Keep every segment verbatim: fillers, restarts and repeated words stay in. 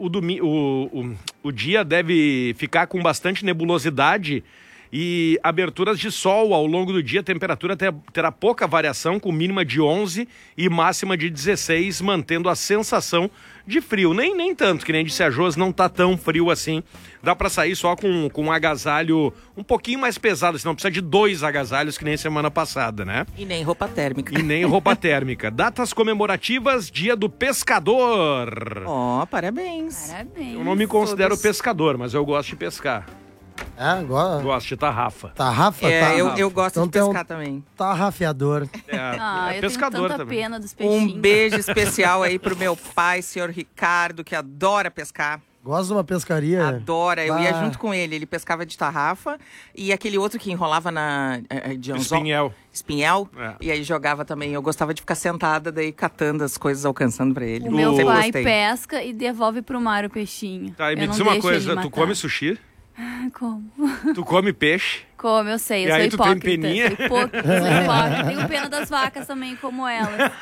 o, domi- o, o, o dia deve ficar com bastante nebulosidade e aberturas de sol ao longo do dia. A temperatura ter, terá pouca variação, com mínima de onze e máxima de dezesseis, mantendo a sensação de frio. Nem, nem tanto, que nem disse a Jos, não tá tão frio assim. Dá pra sair só com, com um agasalho um pouquinho mais pesado, senão precisa de dois agasalhos, que nem semana passada, né? E nem roupa térmica. E nem roupa térmica. Datas comemorativas, Dia do Pescador. Ó, oh, parabéns. Parabéns. Eu não me considero Todos. pescador, mas eu gosto de pescar. É, agora. Gosto de tarrafa. Tarrafa? É, Tá- eu, eu gosto Então de tem um pescar também. Tarrafiador. É, Ah, é eu pescador tenho tanta também. pena dos peixinhos. Um beijo especial aí pro meu pai, senhor Ricardo, que adora pescar. Gosta de uma pescaria? Adora, eu ia Bah. junto com ele. Ele pescava de tarrafa e aquele outro que enrolava na eh, de anzol. Espinhel. Espinhel. É. E aí jogava também. Eu gostava de ficar sentada, daí catando as coisas, alcançando pra ele. O meu Sempre pai gostei. pesca e devolve pro mar o peixinho. Tá, e me Eu diz não uma deixo ele coisa, tu matar. come sushi? Como? Tu come peixe? Como, eu sei, eu E sou aí tu tem hipócrita. peninha? Sou hipócrita, sou hipócrita. Tenho pena das vacas também, como elas.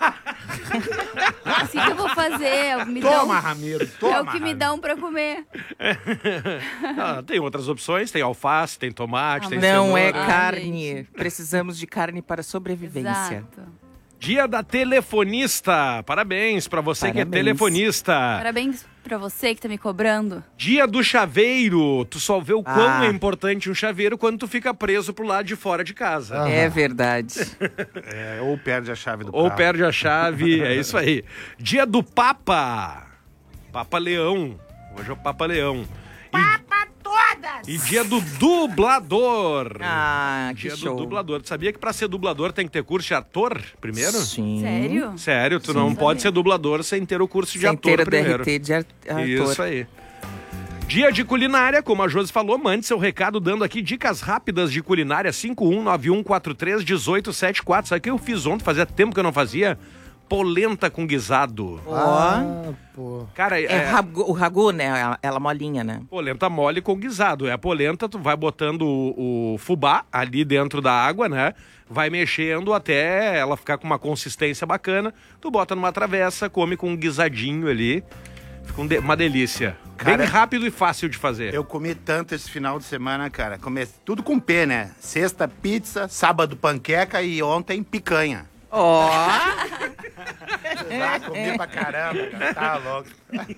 Assim que eu vou fazer. Me dão, Toma, Ramiro, toma. é o que me dão pra comer. Ah, tem outras opções, tem alface, tem tomate, Ah, tem Não é cenoura. Ah, carne. gente. Precisamos de carne para sobrevivência. Exato. Dia da telefonista. Parabéns pra você que é Parabéns. telefonista. Parabéns pra você que tá me cobrando. Dia do chaveiro. Tu só vê o quão Ah. é importante um chaveiro quando tu fica preso pro lado de fora de casa. Ah. É verdade. É, ou perde a chave do Ou carro. perde a chave, é isso aí. Dia do Papa. Papa Leão. Hoje é o Papa Leão. Papa todas! E dia do dublador. Ah, que Dia show. do dublador. Tu sabia que pra ser dublador tem que ter curso de ator primeiro? Sim. Sério? Sério, tu não pode ser dublador sem ter o curso de Sem ator ter o primeiro. D R T de ar- ator. Isso aí. Dia de culinária, como a Josi falou, mande seu recado dando aqui dicas rápidas de culinária. Cinco um nove um quatro três um oito sete quatro. Sabe o que eu fiz ontem? Fazia tempo que eu não fazia. Polenta com guisado. Ó. Ah, pô. Cara, é, É ragu- o ragu, né? Ela, ela molinha, né? polenta mole com guisado. É a polenta, tu vai botando o, o fubá ali dentro da água, né? Vai mexendo até ela ficar com uma consistência bacana. Tu bota numa travessa, come com um guisadinho ali. Fica um de- uma delícia. Cara, Bem rápido e fácil de fazer. Eu comi tanto esse final de semana, cara. Comi tudo com P, né? Sexta, pizza, sábado, panqueca e ontem, picanha. Ó. Ah, comi pra caramba, cara. Tá louco.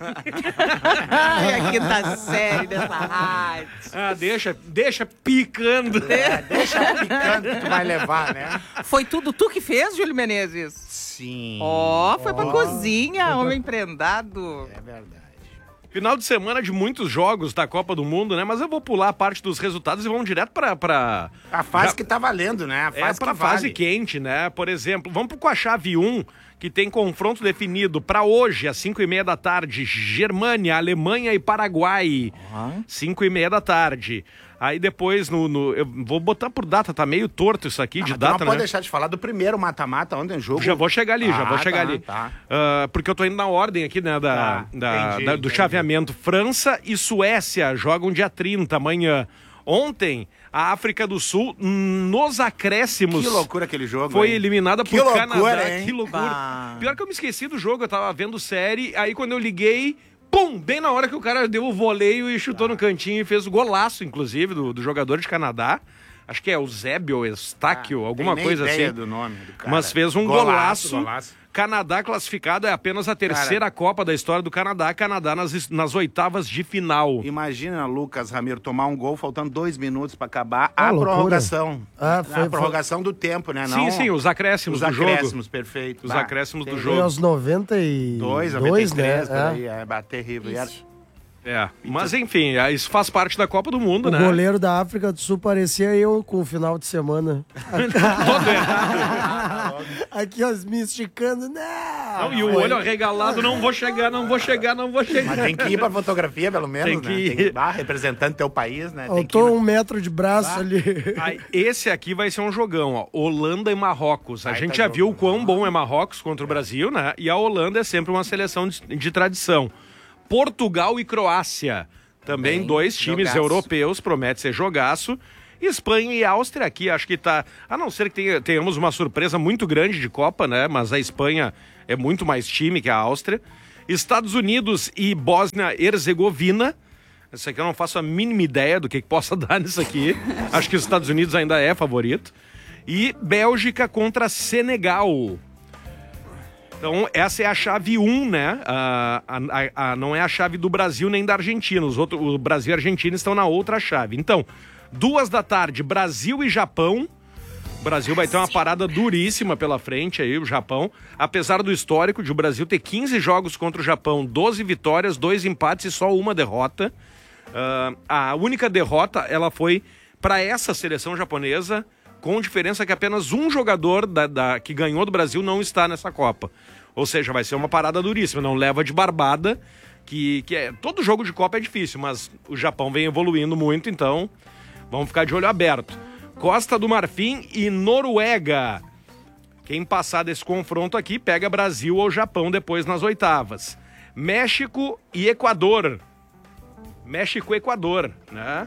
Ai, a quinta série dessa rádio. Ah, deixa, deixa picando. É, deixa picando que tu vai levar, né? Foi tudo tu que fez, Júlio Menezes? Sim. Ó, foi pra cozinha, homem prendado. É verdade. Final de semana de muitos jogos da Copa do Mundo, né? Mas eu vou pular a parte dos resultados e vamos direto pra... pra... A fase Já- que tá valendo, né? A É fase pra que fase vale. quente, né? Por exemplo, vamos com a chave um, que tem confronto definido pra hoje, às cinco e meia da tarde. Germânia, Alemanha e Paraguai. Cinco e meia da tarde. Aí depois, no, no- eu vou botar por data, tá meio torto isso aqui Ah, de mas tu data, não pode né? deixar de falar do primeiro mata-mata ontem, jogo. Já vou chegar ali, já Ah, vou chegar tá, ali. tá. Ah, porque eu tô indo na ordem aqui, né, da, Tá, da- entendi, da- do entendi. chaveamento. França e Suécia jogam dia trinta, amanhã. Ontem, a África do Sul, nos acréscimos... Que loucura aquele jogo, Foi hein? eliminada Que por loucura, Canadá. hein? Que loucura. Bah. Pior que eu me esqueci do jogo, eu tava vendo série, aí quando eu liguei, pum, bem na hora que o cara deu o voleio e chutou no cantinho e fez o golaço, inclusive, do, do jogador de Canadá. Acho que é Eusébio, Eustáquio, Ah, alguma tem nem coisa ideia assim. do nome do cara. Mas fez um golaço. Golaço, golaço. Canadá classificado, é apenas a terceira Copa da história do Canadá. Canadá nas, nas oitavas de final. Imagina, Lucas Ramiro, tomar um gol faltando dois minutos pra acabar Ah, a loucura. prorrogação. Ah, foi- a prorrogação do tempo, né? Sim, Não, sim, os acréscimos os do jogo. acréscimos, perfeito. Os Bah, acréscimos do terrível. jogo. Foi aos noventa e Dois, dois, noventa e três, né? por É. aí, é, bah, terrível. E era- É, mas enfim, isso faz parte da Copa do Mundo, O né? goleiro da África do Sul parecia eu com o final de semana. Todo errado. Aqui, ó, me esticando. Não! Não, e o olho arregalado, não vou chegar, não vou chegar, não vou chegar. Mas tem que ir pra fotografia, pelo menos, Tem né? que ir. Tem que ah, representando teu país, né? Tem que ir Faltou na- um metro de braço ali. Aí, esse aqui vai ser um jogão, ó. Holanda e Marrocos. A Vai gente tá já jogo. viu o quão bom é Marrocos contra o Brasil, né? E a Holanda é sempre uma seleção de, de tradição. Portugal e Croácia. Também Bem, dois times jogaço. europeus, promete ser jogaço. Espanha e Áustria aqui, acho que tá... A não ser que tenha, tenhamos uma surpresa muito grande de Copa, né? Mas a Espanha é muito mais time que a Áustria. Estados Unidos e Bósnia-Herzegovina. Isso aqui eu não faço a mínima ideia do que, que possa dar nisso aqui. Acho que os Estados Unidos ainda é favorito. E Bélgica contra Senegal. Então, essa é a chave um, né? A, a, a, a, não é a chave do Brasil nem da Argentina. Os outros, o Brasil e a Argentina estão na outra chave. Então, duas da tarde, Brasil e Japão. O Brasil vai ter uma parada duríssima pela frente aí, o Japão. Apesar do histórico de o Brasil ter quinze jogos contra o Japão, doze vitórias, dois empates e só uma derrota. Uh, a única derrota, ela foi para essa seleção japonesa, com diferença que apenas um jogador da, da, que ganhou do Brasil não está nessa Copa. Ou seja, vai ser uma parada duríssima, não leva de barbada, que, que é, todo jogo de Copa é difícil, mas o Japão vem evoluindo muito, então vamos ficar de olho aberto. Costa do Marfim e Noruega. Quem passar desse confronto aqui pega Brasil ou Japão depois nas oitavas. México e Equador. México e Equador, né?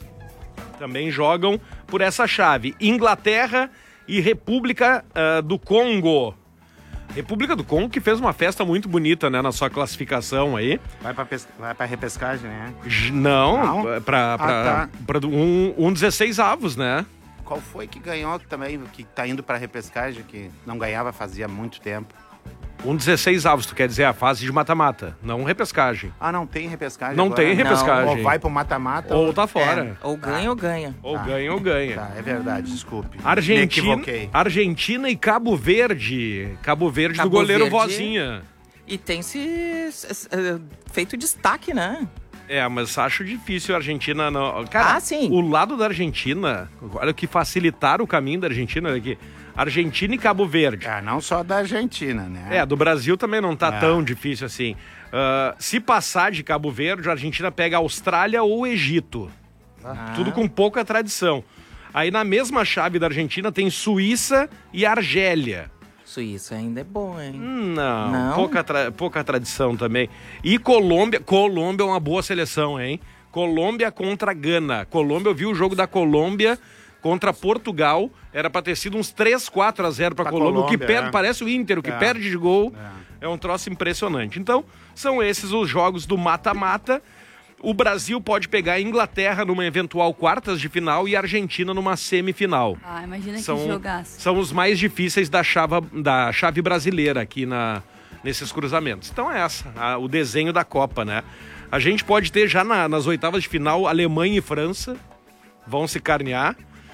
Também jogam por essa chave. Inglaterra e República uh, do Congo. República do Congo que fez uma festa muito bonita, né, na sua classificação aí. Vai pra, pes... Vai pra repescagem, né? Não, Não? pra, pra, Ah, tá. pra um, um dezesseis avos, né? Qual foi que ganhou também, que tá indo pra repescagem, que não ganhava fazia muito tempo? Um dezesseis avos, tu quer dizer a fase de mata-mata, não repescagem. Ah, não tem repescagem Não agora? tem repescagem. Ou vai pro mata-mata Ou tá fora. Ou ganha ou ganha. Ou Tá. ganha ou ganha. Tá, é verdade, desculpe. Me Argentina, equivoquei. Argentina e Cabo Verde. Cabo Verde Cabo do goleiro Verde. Vozinha. E tem se, se- se- eh, feito destaque, né? É, mas acho difícil a Argentina não. Cara, Ah, sim. o lado da Argentina, olha o que facilitar o caminho da Argentina, olha aqui. Argentina e Cabo Verde. Ah, não só da Argentina, né? É, do Brasil também não tá É. tão difícil assim. Ah, se passar de Cabo Verde, a Argentina pega a Austrália ou o Egito. Ah. Tudo com pouca tradição. Aí na mesma chave da Argentina tem Suíça e Argélia. Suíça ainda é bom, hein? Não, Não? Pouca, tra- pouca tradição também. E Colômbia, Colômbia é uma boa seleção, hein? Colômbia contra Gana. Colômbia, eu vi o jogo da Colômbia contra Portugal. Era pra ter sido uns três, quatro a zero pra, Pra Colômbia. O que Colômbia, perde, é. parece o Inter, o que É. perde de gol é. um troço impressionante. Então, são esses os jogos do mata-mata. O Brasil pode pegar a Inglaterra numa eventual quartas de final e a Argentina numa semifinal. Ah, imagina São, que jogaço. são os mais difíceis da chave, da chave brasileira aqui na, nesses cruzamentos. Então é essa, a- o desenho da Copa, né? A gente pode ter já na- nas oitavas de final Alemanha e França vão se carnear.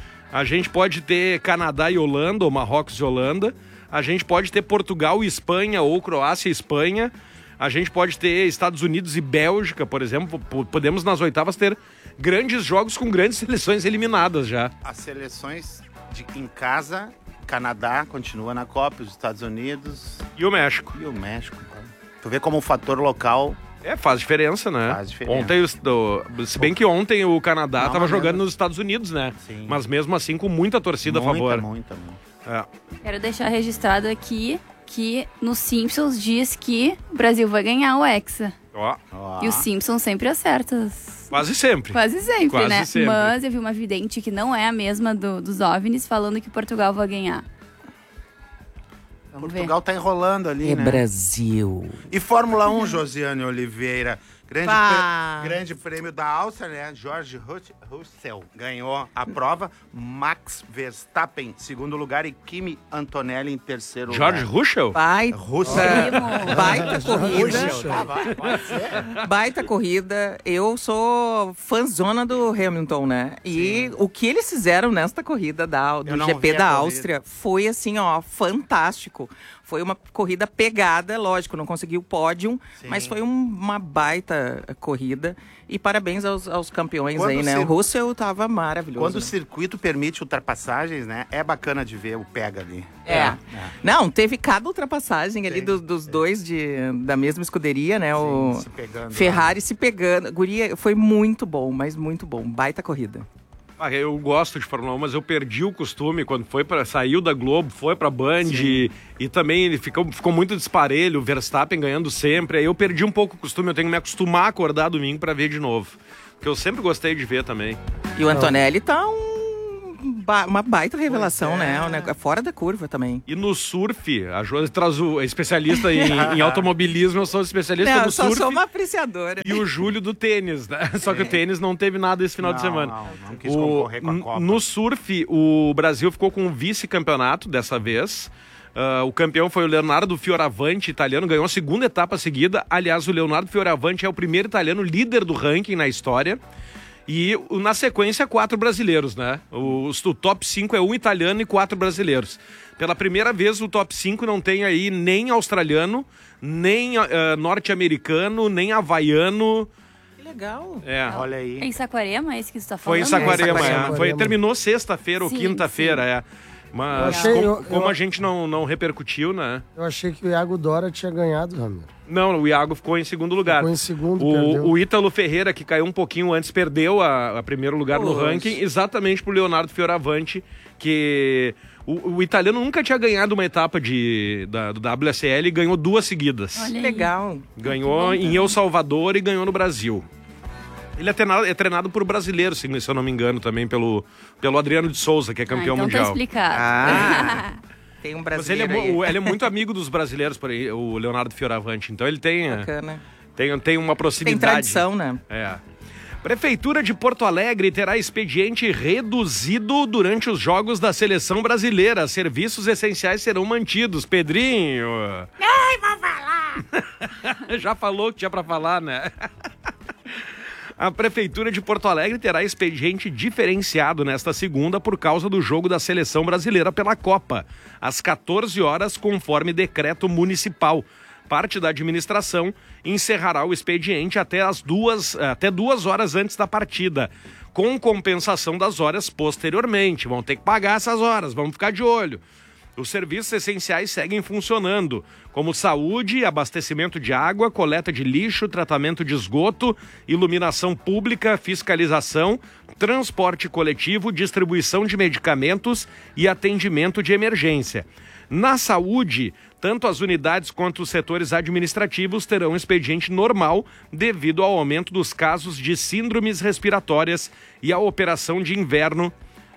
A gente pode ter Canadá e Holanda, ou Marrocos e Holanda. A gente pode ter Portugal e Espanha, ou Croácia e Espanha. A gente pode ter Estados Unidos e Bélgica, por exemplo. P- Podemos nas oitavas ter grandes jogos com grandes seleções eliminadas já. As seleções de, em casa, Canadá continua na Copa, os Estados Unidos E o México. e o México. Cara. Tu vê como o fator local... É, faz diferença, né? Faz diferença. Ontem, os- do- se bem que ontem o Canadá Não, estava mas jogando mesmo- nos Estados Unidos, né? Sim. Mas mesmo assim com muita torcida muita, a favor. Muita, muita. É. Quero deixar registrado aqui que no Simpsons diz que o Brasil vai ganhar o Hexa. Ó, Ó. E o Simpsons sempre acerta. quase sempre. Quase sempre, Quase né? sempre. Mas eu vi uma vidente que não é a mesma do- dos OVNIs falando que Portugal vai ganhar. Vamos Portugal tá enrolando ali, É né? Brasil. E Fórmula um, Josiane Oliveira. Grande, Pá. pre- grande prêmio da Áustria, né? George Rus- Russell ganhou a prova. Max Verstappen, segundo lugar. E Kimi Antonelli em terceiro George lugar. Russell? Baita, Russell. Primo. baita corrida. Ah, vai, pode ser. Baita corrida. Eu sou fãzona do Hamilton, né? E o que eles fizeram nesta corrida da, Eu do não G P vi a da corrida. Áustria foi assim, ó, fantástico. Foi uma corrida pegada, lógico, não conseguiu o pódio, Sim. mas foi um- uma baita corrida. E parabéns aos, aos campeões Quando aí, né? se- O Russell tava maravilhoso. Quando o né? circuito permite ultrapassagens, né? É bacana de ver o pega ali. É. Não, teve cada ultrapassagem ali Sim, dos, dos dois de, da mesma escuderia, né? o se pegando. Ferrari se pegando. Guria, foi muito bom, mas muito bom. Baita corrida. Ah, eu gosto de Fórmula um, mas eu perdi o costume quando foi para saiu da Globo, foi pra Band e, e também ele ficou, ficou muito disparelho, o Verstappen ganhando sempre. Aí eu perdi um pouco o costume, eu tenho que me acostumar a acordar domingo pra ver de novo. Porque eu sempre gostei de ver também. E o Antonelli tá um ba- uma baita revelação, Pois é. né? É fora da curva também. E no surf, a Joana traz o é especialista em, em automobilismo, eu sou especialista Não, no eu só surf. sou uma apreciadora. E o Júlio do tênis, né? Só que o tênis não teve nada esse final de Não, semana. não, não quis O- concorrer com a n- Copa. No surf, o Brasil ficou com um vice-campeonato dessa vez. Ah, o campeão foi o Leonardo Fioravanti, italiano, ganhou a segunda etapa seguida. Aliás, o Leonardo Fioravanti é o primeiro italiano líder do ranking na história. E o- na sequência, quatro brasileiros, né? O, o top cinco é um italiano e quatro brasileiros. Pela primeira vez, o top cinco não tem aí nem australiano, nem ah, norte-americano, nem havaiano. Que legal. É. Olha aí. É em Saquarema, é esse que você tá Foi falando? em Saquarema, Saquarema. é. Foi, Saquarema. terminou sexta-feira ou Sim, quinta-feira, é. Mas Eu achei- como, eu- como eu- a gente não, não repercutiu, né? Eu achei que o Iago Dora tinha ganhado, Ramiro. Não, o Iago ficou em segundo lugar. Ficou em segundo, perdeu. o, o Ítalo Ferreira, que caiu um pouquinho antes, perdeu a, a primeiro lugar no Poxa. ranking, exatamente pro Leonardo Fioravanti, que o, o italiano nunca tinha ganhado uma etapa de, da, do W S L e ganhou duas seguidas. Olha Que aí. legal. Ganhou em El Salvador e ganhou no Brasil. Ele é treinado, é treinado por brasileiro, se se eu não me engano, também pelo, pelo Adriano de Souza, que é Ah, campeão então tá mundial. explicado. Ah, tem um Mas ele é, brasileiro mu- aí. ele é muito amigo dos brasileiros, por aí, o Leonardo Fioravanti. Então ele tem, é, Bacana. tem, tem uma Tem proximidade. tradição, né? É. Prefeitura de Porto Alegre terá expediente reduzido durante os jogos da seleção brasileira. Serviços essenciais serão mantidos. Pedrinho. Ai, vou falar! Já falou que tinha pra falar, né? A Prefeitura de Porto Alegre terá expediente diferenciado nesta segunda por causa do jogo da seleção brasileira pela Copa, às quatorze horas, conforme decreto municipal. Parte da administração encerrará o expediente até as duas, até duas horas antes da partida, com compensação das horas posteriormente. Vão ter que pagar essas horas, vamos ficar de olho. Os serviços essenciais seguem funcionando, como saúde, abastecimento de água, coleta de lixo, tratamento de esgoto, iluminação pública, fiscalização, transporte coletivo, distribuição de medicamentos e atendimento de emergência. Na saúde, tanto as unidades quanto os setores administrativos terão expediente normal devido ao aumento dos casos de síndromes respiratórias e a operação de inverno.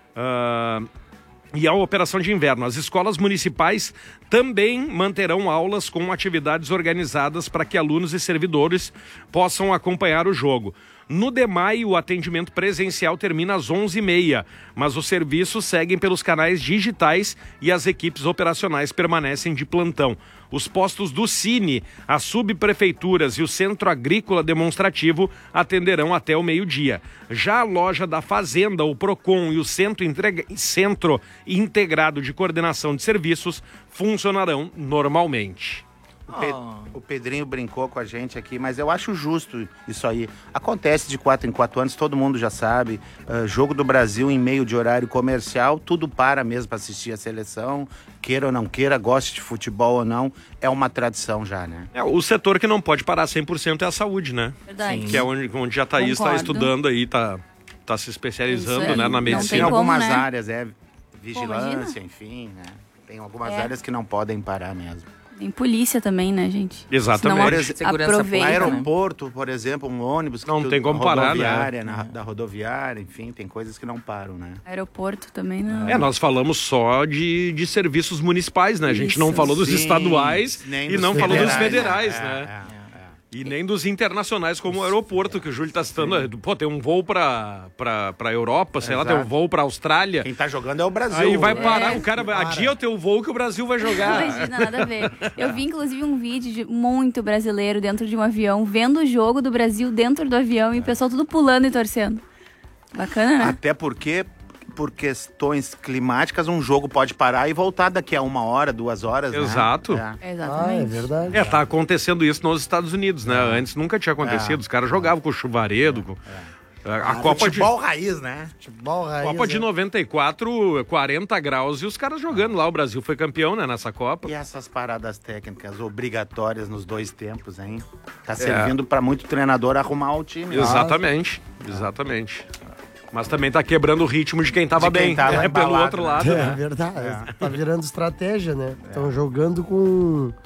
ah, E a operação de inverno. As escolas municipais também manterão aulas com atividades organizadas para que alunos e servidores possam acompanhar o jogo. No DEMAI, o atendimento presencial termina às onze e meia, mas os serviços seguem pelos canais digitais e as equipes operacionais permanecem de plantão. Os postos do Cine, as subprefeituras e o Centro Agrícola Demonstrativo atenderão até o meio-dia. Já a loja da Fazenda, o PROCON e o Centro, Integra- Centro Integrado de Coordenação de Serviços funcionarão normalmente. O, Pe- o Pedrinho brincou com a gente aqui, mas eu acho justo isso aí. Acontece de quatro em quatro anos, todo mundo já sabe. Ah, jogo do Brasil em meio de horário comercial, tudo para mesmo para assistir a seleção. Queira ou não queira, goste de futebol ou não, é uma tradição já, né? É, o setor que não pode parar cem por cento é a saúde, né? Verdade. Que é onde, onde a Thaís está Concordo. estudando aí, tá, tá se especializando, Isso aí, né, na não Tem medicina. tem como, algumas né? áreas, é vigilância, imagina. enfim, né? Tem algumas É. áreas que não podem parar mesmo. Tem polícia também, né, gente? Exatamente. Senão Por exemplo, segurança aproveita, pública, né? Aeroporto, por exemplo, um ônibus que Não tu- tem como parar, né? rodoviária, na- da rodoviária, enfim, tem coisas que não param, né? Aeroporto também não. É, nós falamos só de, de serviços municipais, né? A gente não Isso. falou dos Sim, estaduais nem e dos não falou dos federais, federais, é, né? é, é. E nem dos internacionais, como o aeroporto, que o Júlio tá citando. Pô, tem um voo pra, pra, pra Europa, sei lá, tem um Exato. voo pra Austrália. Quem tá jogando é o Brasil. Aí vai né? parar, É. o cara vai. Adia o teu voo que o Brasil vai jogar. Imagina, nada a ver. Eu vi, inclusive, um vídeo de muito brasileiro dentro de um avião, vendo o jogo do Brasil dentro do avião e o pessoal tudo pulando e torcendo. Bacana, né? Até porque, por questões climáticas, um jogo pode parar e voltar daqui a uma hora, duas horas, né? Exato. É. Ah, é Exatamente. verdade. É, tá acontecendo isso nos Estados Unidos, né? Antes nunca tinha acontecido. É. Os caras jogavam com chuvaredo. Com... A, a Ah, Copa de. futebol raiz, né? Futebol raiz, Copa de né? noventa e quatro, quarenta graus e os caras jogando lá. O Brasil foi campeão, né, nessa Copa. E essas paradas técnicas obrigatórias nos dois tempos, hein? Tá servindo pra muito treinador arrumar o time. né? Exatamente, exatamente. Mas também tá quebrando o ritmo de quem tava De quem bem, tava né, pelo embalado, outro né? lado. É né? verdade. Tá virando estratégia, né? Estão jogando com, com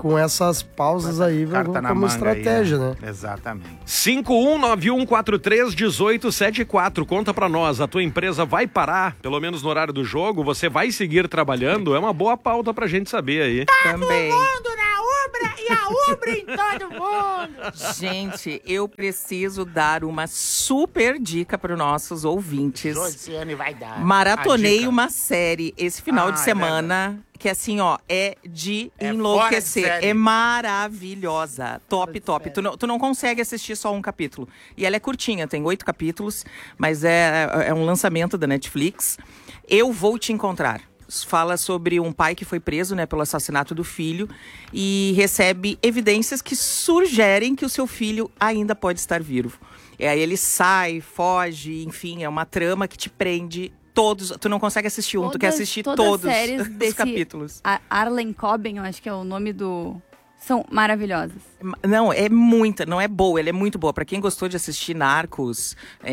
com essas pausas aí Carta na como manga estratégia, aí, né? Exatamente. cinco um nove um quatro três um oito sete quatro. Conta pra nós, a tua empresa vai parar, pelo menos no horário do jogo? Você vai seguir trabalhando? É uma boa pauta pra gente saber aí. Também. Mundo na Ubra e a Ubra em todo mundo. Gente, eu preciso dar uma super dica para os nossos ouvintes. Josiane vai dar. Maratonei a dica. uma série esse final Ah, de é semana que assim, ó, é de É enlouquecer. fora de série. É maravilhosa. Top, top. Tu não, tu não consegue assistir só um capítulo. E ela é curtinha, tem oito capítulos, mas é, é um lançamento da Netflix. Eu Vou Te Encontrar. Fala sobre um pai que foi preso, né, pelo assassinato do filho e recebe evidências que sugerem que o seu filho ainda pode estar vivo. E aí ele sai, foge, enfim, é uma trama que te prende todos. Tu não consegue assistir um, tu quer assistir todas todos as séries os desse capítulos. A- Arlen Coben, eu acho que é o nome do... São maravilhosas. Não, é muita, não é boa, ela é muito boa. Pra quem gostou de assistir Narcos,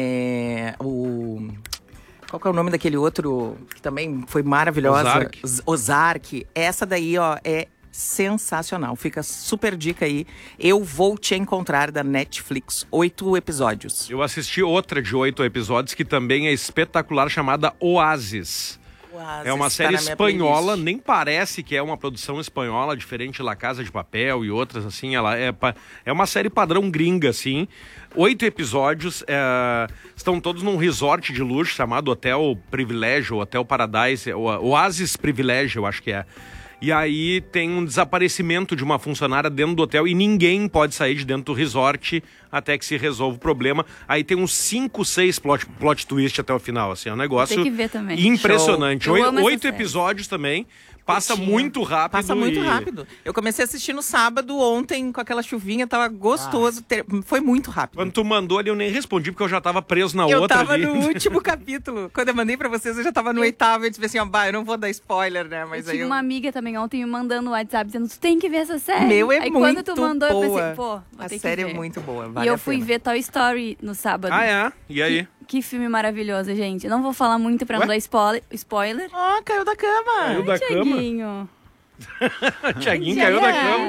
é, o... Qual que é o nome daquele outro que também foi maravilhosa? Ozark. Z- Ozark. Essa daí, ó, é sensacional. Fica super dica aí. Eu Vou Te Encontrar, da Netflix. Oito episódios. Eu assisti outra de oito episódios que também é espetacular, chamada Oasis. Oasis, É uma tá série na minha espanhola, playlist. nem parece que é uma produção espanhola, diferente de La Casa de Papel e outras, assim. Ela é, pa- é uma série padrão gringa, assim. Oito episódios, é, estão todos num resort de luxo chamado Hotel Privilégio, Hotel Paradise, o- Oasis Privilégio, eu acho que é. E aí tem um desaparecimento de uma funcionária dentro do hotel e ninguém pode sair de dentro do resort até que se resolva o problema. Aí tem uns cinco, seis plot, plot twist até o final, assim, é um negócio Tem que ver também. impressionante. Show. Eu amo Oito, essa oito série. episódios também, passa Curtinho. muito rápido. Passa muito e- rápido. Eu comecei a assistir no sábado, ontem, com aquela chuvinha, tava gostoso. ter- Foi muito rápido. Quando tu mandou ali, eu nem respondi, porque eu já tava preso na Eu outra tava ali. no último capítulo. Quando eu mandei pra vocês, eu já tava no oitavo. Eu disse assim, ó, bah, eu não vou dar spoiler, né? Mas eu aí tive eu... uma amiga também ontem me mandando no WhatsApp dizendo, tu tem que ver essa série. Meu, é Aí muito quando tu mandou, boa. eu pensei, pô, vou A ter série que ver. é muito boa, vale E eu a fui pena. ver Toy Story no sábado. Ah, é? E aí? Que filme maravilhoso, gente. Eu não vou falar muito pra Ué? não dar spoiler. spoiler. Ah, caiu da cama. Caiu da cama? Tiaguinho. Tiaguinho caiu da cama.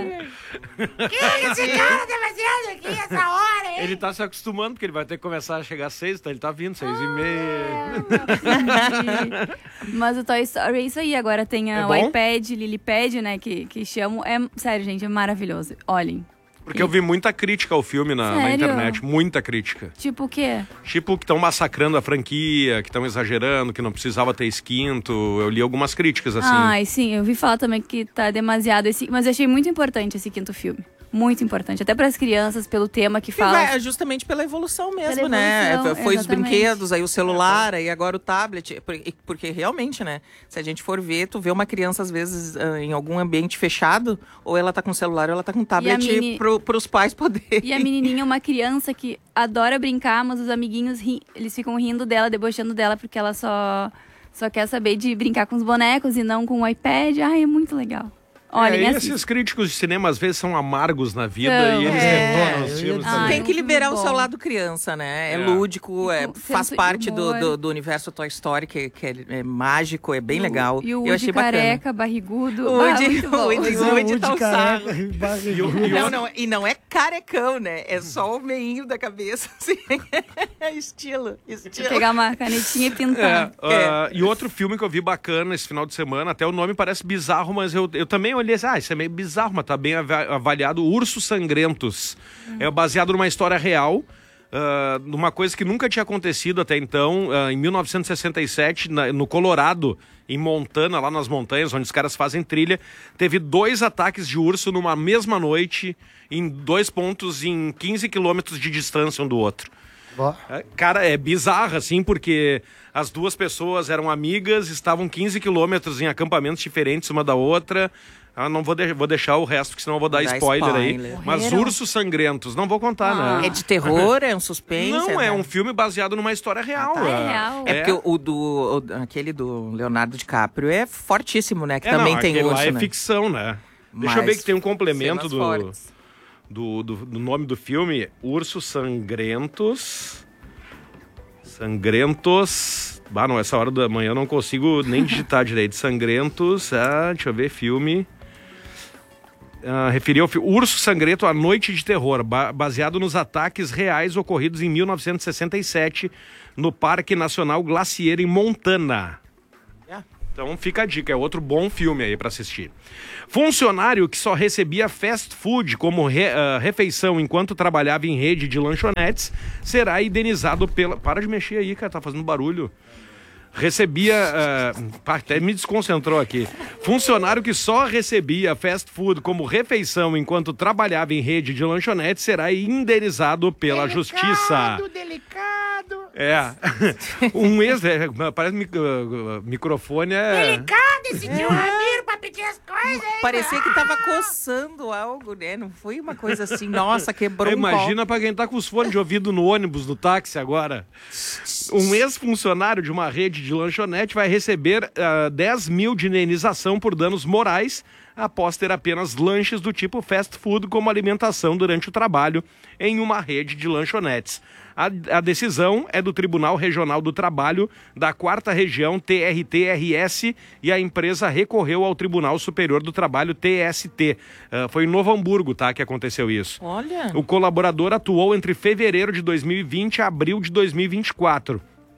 O que esse cara tá fazendo aqui essa hora, hein? Ele tá se acostumando, porque ele vai ter que começar a chegar às seis, então ele tá vindo, seis e meia. Mas o Toy Story é isso aí. Agora tem a, É o bom? iPad, Lilipad, né? Que, que chamam. É, sério, gente, é maravilhoso. Olhem. Porque eu vi muita crítica ao filme na, na Sério? internet, muita crítica. Tipo o quê? Tipo, que estão massacrando a franquia, que estão exagerando, que não precisava ter esquinto. Eu li algumas críticas, assim. Ai, sim, eu vi falar também que tá demasiado esse. Mas eu achei muito importante esse quinto filme. Muito importante. Até para as crianças, pelo tema que E fala. vai, é justamente pela evolução mesmo, Pela né? evolução, Foi os exatamente. brinquedos, aí o celular, aí agora o tablet. Por- e- Porque realmente, né? Se a gente for ver, tu vê uma criança, às vezes, ah, em algum ambiente fechado, ou ela tá com celular, ou ela tá com tablet mini- pro, pros pais poderem. E a menininha é uma criança que adora brincar, mas os amiguinhos, ri... eles ficam rindo dela, debochando dela, porque ela só... só quer saber de brincar com os bonecos e não com o iPad. Ai, é muito legal. Olha, é, e assistam. esses críticos de cinema às vezes são amargos na vida São. e eles É, detonam os eu ia filmes dizer. também. Tem Ai, que um liberar filme o seu bom. lado criança, né? É, É. lúdico, é, E com faz senso de parte do, humor. do, do universo Toy Story, que, que é, é mágico, é bem E o- legal. E o Eu Woody achei careca, barrigudo. O bah, Woody- muito bom. o Woody- Pois é, Woody o tá um careca sarro. e barrigudo. bacana. Não, não, e não é carecão, né? É só o meinho da cabeça, assim. É estilo, estilo. Pegar uma canetinha e É, pintar. ah, e outro filme que eu vi bacana esse final de semana, até o nome parece bizarro, mas eu, eu também olhei assim, ah, isso é meio bizarro, mas tá bem ava- avaliado, Ursos Sangrentos. É baseado numa história real, ah, numa coisa que nunca tinha acontecido até então, ah, em mil novecentos e sessenta e sete, na- no Colorado, em Montana, lá nas montanhas, onde os caras fazem trilha, teve dois ataques de urso numa mesma noite, em dois pontos em quinze quilômetros de distância um do outro. Ó, É, cara, é bizarro, assim, porque as duas pessoas eram amigas, estavam quinze quilômetros em acampamentos diferentes uma da outra. Ah, não vou, de- vou deixar o resto, porque senão eu vou dar Dá spoiler, spoiler. aí. Mas Morreram? Ursos Sangrentos, não vou contar, Ah. né? É de terror, é um suspense? Não, é né? um filme baseado numa história real. Ah, tá. É real. É porque o, o do, o- aquele do Leonardo DiCaprio é fortíssimo, né? Que É, também não, tem aquele urso, lá é né? ficção, né? Deixa eu Mas ver que tem um complemento cenas do, fortes. do, do, do nome do filme. Ursos Sangrentos. Sangrentos. Bah, não, essa hora da manhã eu não consigo nem digitar direito. Sangrentos. Ah, deixa eu ver, filme. uh, referir ao filme Urso Sangrento, A Noite de Terror, ba- baseado nos ataques reais ocorridos em mil novecentos e sessenta e sete no Parque Nacional Glacier, em Montana. Então fica a dica, é outro bom filme aí pra assistir. Funcionário que só recebia fast food como re, uh, refeição enquanto trabalhava em rede de lanchonetes será indenizado pela... Para de mexer aí, cara, tá fazendo barulho. Recebia... Uh, até me desconcentrou aqui. Funcionário que só recebia fast food como refeição enquanto trabalhava em rede de lanchonetes será indenizado pela delicado, justiça. Delicado, É. Um ex... É, parece mic, uh, microfone é... Delicado esse tio Ramiro pra pedir as coisas, hein? Parecia que tava coçando algo, né? Não foi uma coisa assim, nossa, quebrou um Imagina pra quem tá com os fones de ouvido no ônibus, no táxi agora. Um ex-funcionário de uma rede de lanchonete vai receber uh, dez mil de indenização por danos morais após ter apenas lanches do tipo fast food como alimentação durante o trabalho em uma rede de lanchonetes. A, a decisão é do Tribunal Regional do Trabalho da quarta Região T R T R S e a empresa recorreu ao Tribunal Superior do Trabalho T S T. Uh, foi em Novo Hamburgo, tá, que aconteceu isso. Olha. O colaborador atuou entre fevereiro de dois mil e vinte e abril de dois mil e vinte e quatro.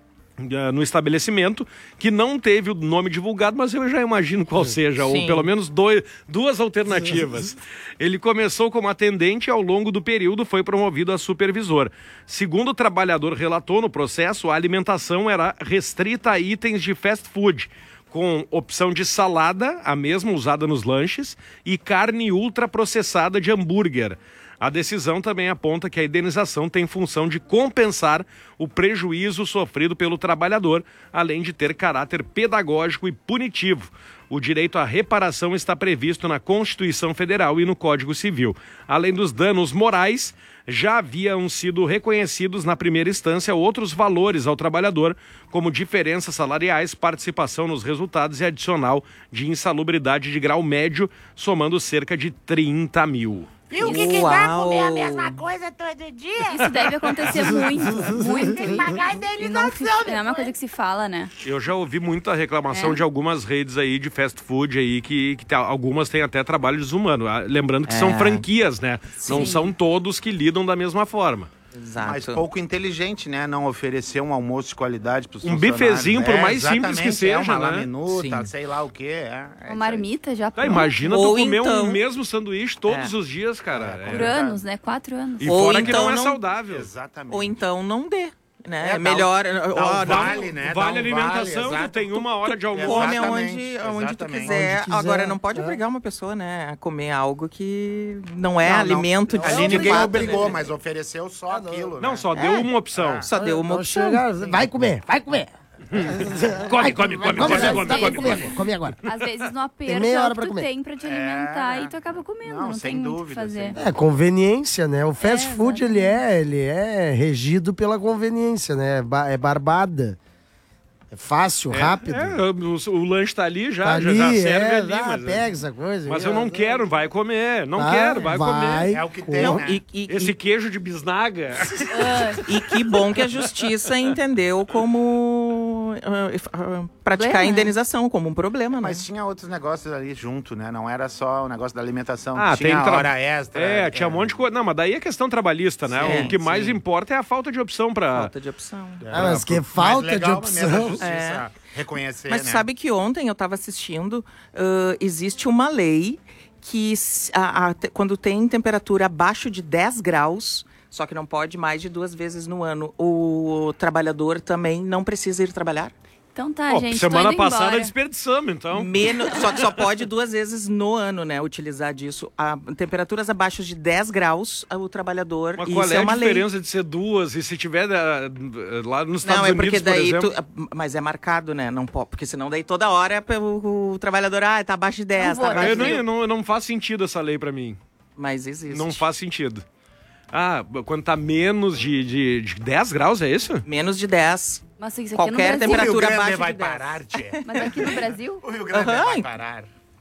Uh, no estabelecimento, que não teve o nome divulgado, mas eu já imagino qual seja, Sim. ou pelo menos dois, duas alternativas. Ele começou como atendente e ao longo do período foi promovido a supervisor. Segundo o trabalhador relatou no processo, a alimentação era restrita a itens de fast food, com opção de salada, a mesma usada nos lanches, e carne ultraprocessada de hambúrguer. A decisão também aponta que a indenização tem função de compensar o prejuízo sofrido pelo trabalhador, além de ter caráter pedagógico e punitivo. O direito à reparação está previsto na Constituição Federal e no Código Civil. Além dos danos morais, já haviam sido reconhecidos na primeira instância outros valores ao trabalhador, como diferenças salariais, participação nos resultados e adicional de insalubridade de grau médio, somando cerca de trinta mil. Viu o que, que dá comer a mesma coisa todo dia? Isso deve acontecer muito, muito. Tem que pagar a E não, indenização, não é uma coisa que se fala, né? Eu já ouvi muita reclamação É. de algumas redes aí de fast food aí, que, que tá- algumas têm até trabalho desumano. Ah, lembrando que É. são franquias, né? Não Sim. são todos que lidam da mesma forma. Exato. Mas pouco inteligente, né? Não oferecer um almoço de qualidade pros Um funcionários. bifezinho, por É, mais simples que exatamente, seja, é uma né? laminuta, Sim. sei lá o quê. É, é Uma isso aí. marmita já Tá, por, imagina Ou tu comer então- um mesmo sanduíche todos É. os dias, cara. por É. anos, né? Quatro anos. E Ou fora que então não é não- saudável. Exatamente. Ou então não dê, né? É, É, dá melhor... Dá ó, um dá um- vale, né? Dá Vale um alimentação, vale, tu exato. tem uma hora de almoço. Come Exatamente, aonde, aonde tu exatamente. quiser. Onde quiser, Agora, não pode é. obrigar uma pessoa, né, a comer algo que não é Não, não. alimento de Ali de ninguém fato, obrigou, né? mas ofereceu só Ah, não. aquilo, Não, né? só deu uma opção. Só deu uma Não opção. chega, vai comer, vai comer. Come, come, come, Come, come, vai, come, vai come, comer, come. come agora. Às vezes no aperto meia é hora o que pra tu comer. tem pra te alimentar É. e tu acaba comendo. Não, Não, sem tem muito o que dúvida, fazer. sem É, conveniência, né? O fast É, food, ele é, ele é regido pela conveniência, né? É ba- É barbada. É fácil, rápido. É, o, o lanche tá ali já, Tá já, ali, já serve é, ali. ah, mas pega essa coisa. mas aí, eu não ó, quero, vai comer. Não vai, quero, vai, vai, comer. É o que tem, Não, né? e, e- Esse queijo de bisnaga. e que bom que a justiça entendeu como ah, ah, praticar Problema, a né? indenização como um problema, né? Mas tinha outros negócios ali junto, né? Não era só o negócio da alimentação. Ah, tinha tem tra- hora extra. É, tinha um monte de coisa. Não, mas daí é questão trabalhista, né? Sim, o que mais sim. importa é a falta de opção pra. Falta de opção. Ah, mas que Mais falta de legal mesmo a opção. justiça É. reconhecer, Mas né? sabe que ontem eu estava assistindo, ah, existe uma lei que s- a- a te- quando tem temperatura abaixo de dez graus, só que não pode mais de duas vezes no ano, o trabalhador também não precisa ir trabalhar. Então tá, Pô, gente. semana tô indo passada embora. desperdiçamos, então. Menos, só que só pode duas vezes no ano, né, utilizar disso. A, temperaturas abaixo de dez graus, a- o trabalhador, Mas isso qual é é a uma lei. diferença de ser duas? E se tiver ah, lá nos Estados Não, é Unidos, porque daí por tu, exemplo... mas é marcado, né? Não pode, porque senão daí toda hora o, o trabalhador, ah, tá abaixo de dez, Não vou, tá abaixo Eu de... não, não, não faz sentido essa lei pra mim. Mas existe. Não faz sentido. Ah, quando tá menos de, de, de dez graus, é isso? Menos de dez. Mas isso aqui Qualquer é no Brasil. O Rio temperatura Grande abaixo vai de dez. parar, tchê. Mas aqui no Brasil? O Rio Grande Aham. vai parar.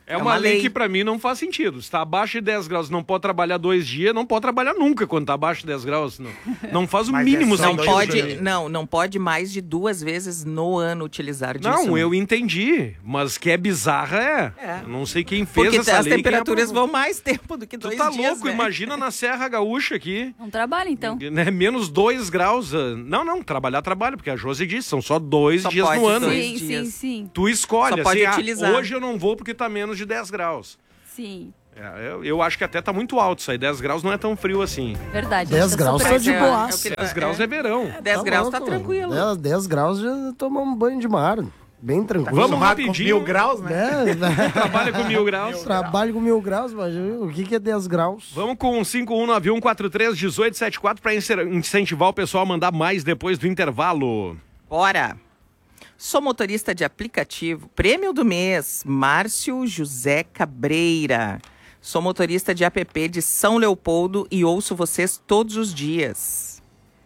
É uma, é uma lei, lei que pra mim não faz sentido. Se tá abaixo de dez graus, não pode trabalhar dois dias, não pode trabalhar nunca quando tá abaixo de dez graus. Não, não faz o Mas mínimo é sentido. Não pode, não, não pode mais de duas vezes no ano utilizar disso. Não, eu entendi. Mas que é bizarra é. é. Não sei quem fez Porque essa as lei. Porque as temperaturas vão mais tempo do que dois dias. Tu tá dias, louco, né? Imagina na Serra Gaúcha aqui. Não trabalha, então. Né, menos dois graus. Não, não, trabalhar, trabalha, porque a Josi disse, são só dois só dias no ano. Sim, sim, sim. Tu escolhe, só pode assim, utilizar. Ah, hoje eu não vou porque tá menos de dez graus. Sim. É, eu, eu acho que até tá muito alto isso aí. dez graus não é tão frio assim. Verdade. dez graus tá de boa. dez graus é verão. dez graus tá tranquilo. dez, dez graus já toma um banho de mar. Bem tranquilo. Vamos rapidinho. Com mil graus, né? É, Trabalha com mil graus. Trabalho com mil graus, mas o que, que é dez graus? Vamos com cinco um nove um quatro três um oito sete quatro para incentivar o pessoal a mandar mais depois do intervalo. Bora! Sou motorista de aplicativo. Prêmio do mês, Márcio José Cabreira. Sou motorista de app de São Leopoldo e ouço vocês todos os dias.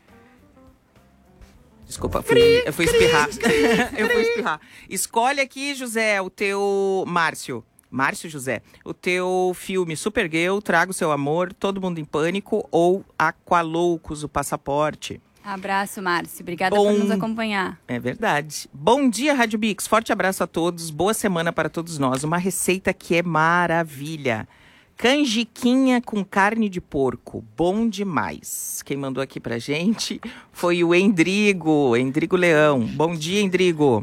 Desculpa, fui, cri, eu fui espirrar. Cri, cri, eu fui espirrar. Escolhe aqui, José, o teu... Márcio. Márcio José. O teu filme Supergirl, Traga o Seu Amor, Todo Mundo em Pânico ou Aqualoucos, o Passaporte. Abraço, Márcio. Obrigada Bom... por nos acompanhar. É verdade. Bom dia, Rádio Mix. Forte abraço a todos. Boa semana para todos nós. Uma receita que é maravilha. Canjiquinha com carne de porco. Bom demais. Quem mandou aqui pra gente foi o Endrigo. Endrigo Leão. Bom dia, Endrigo.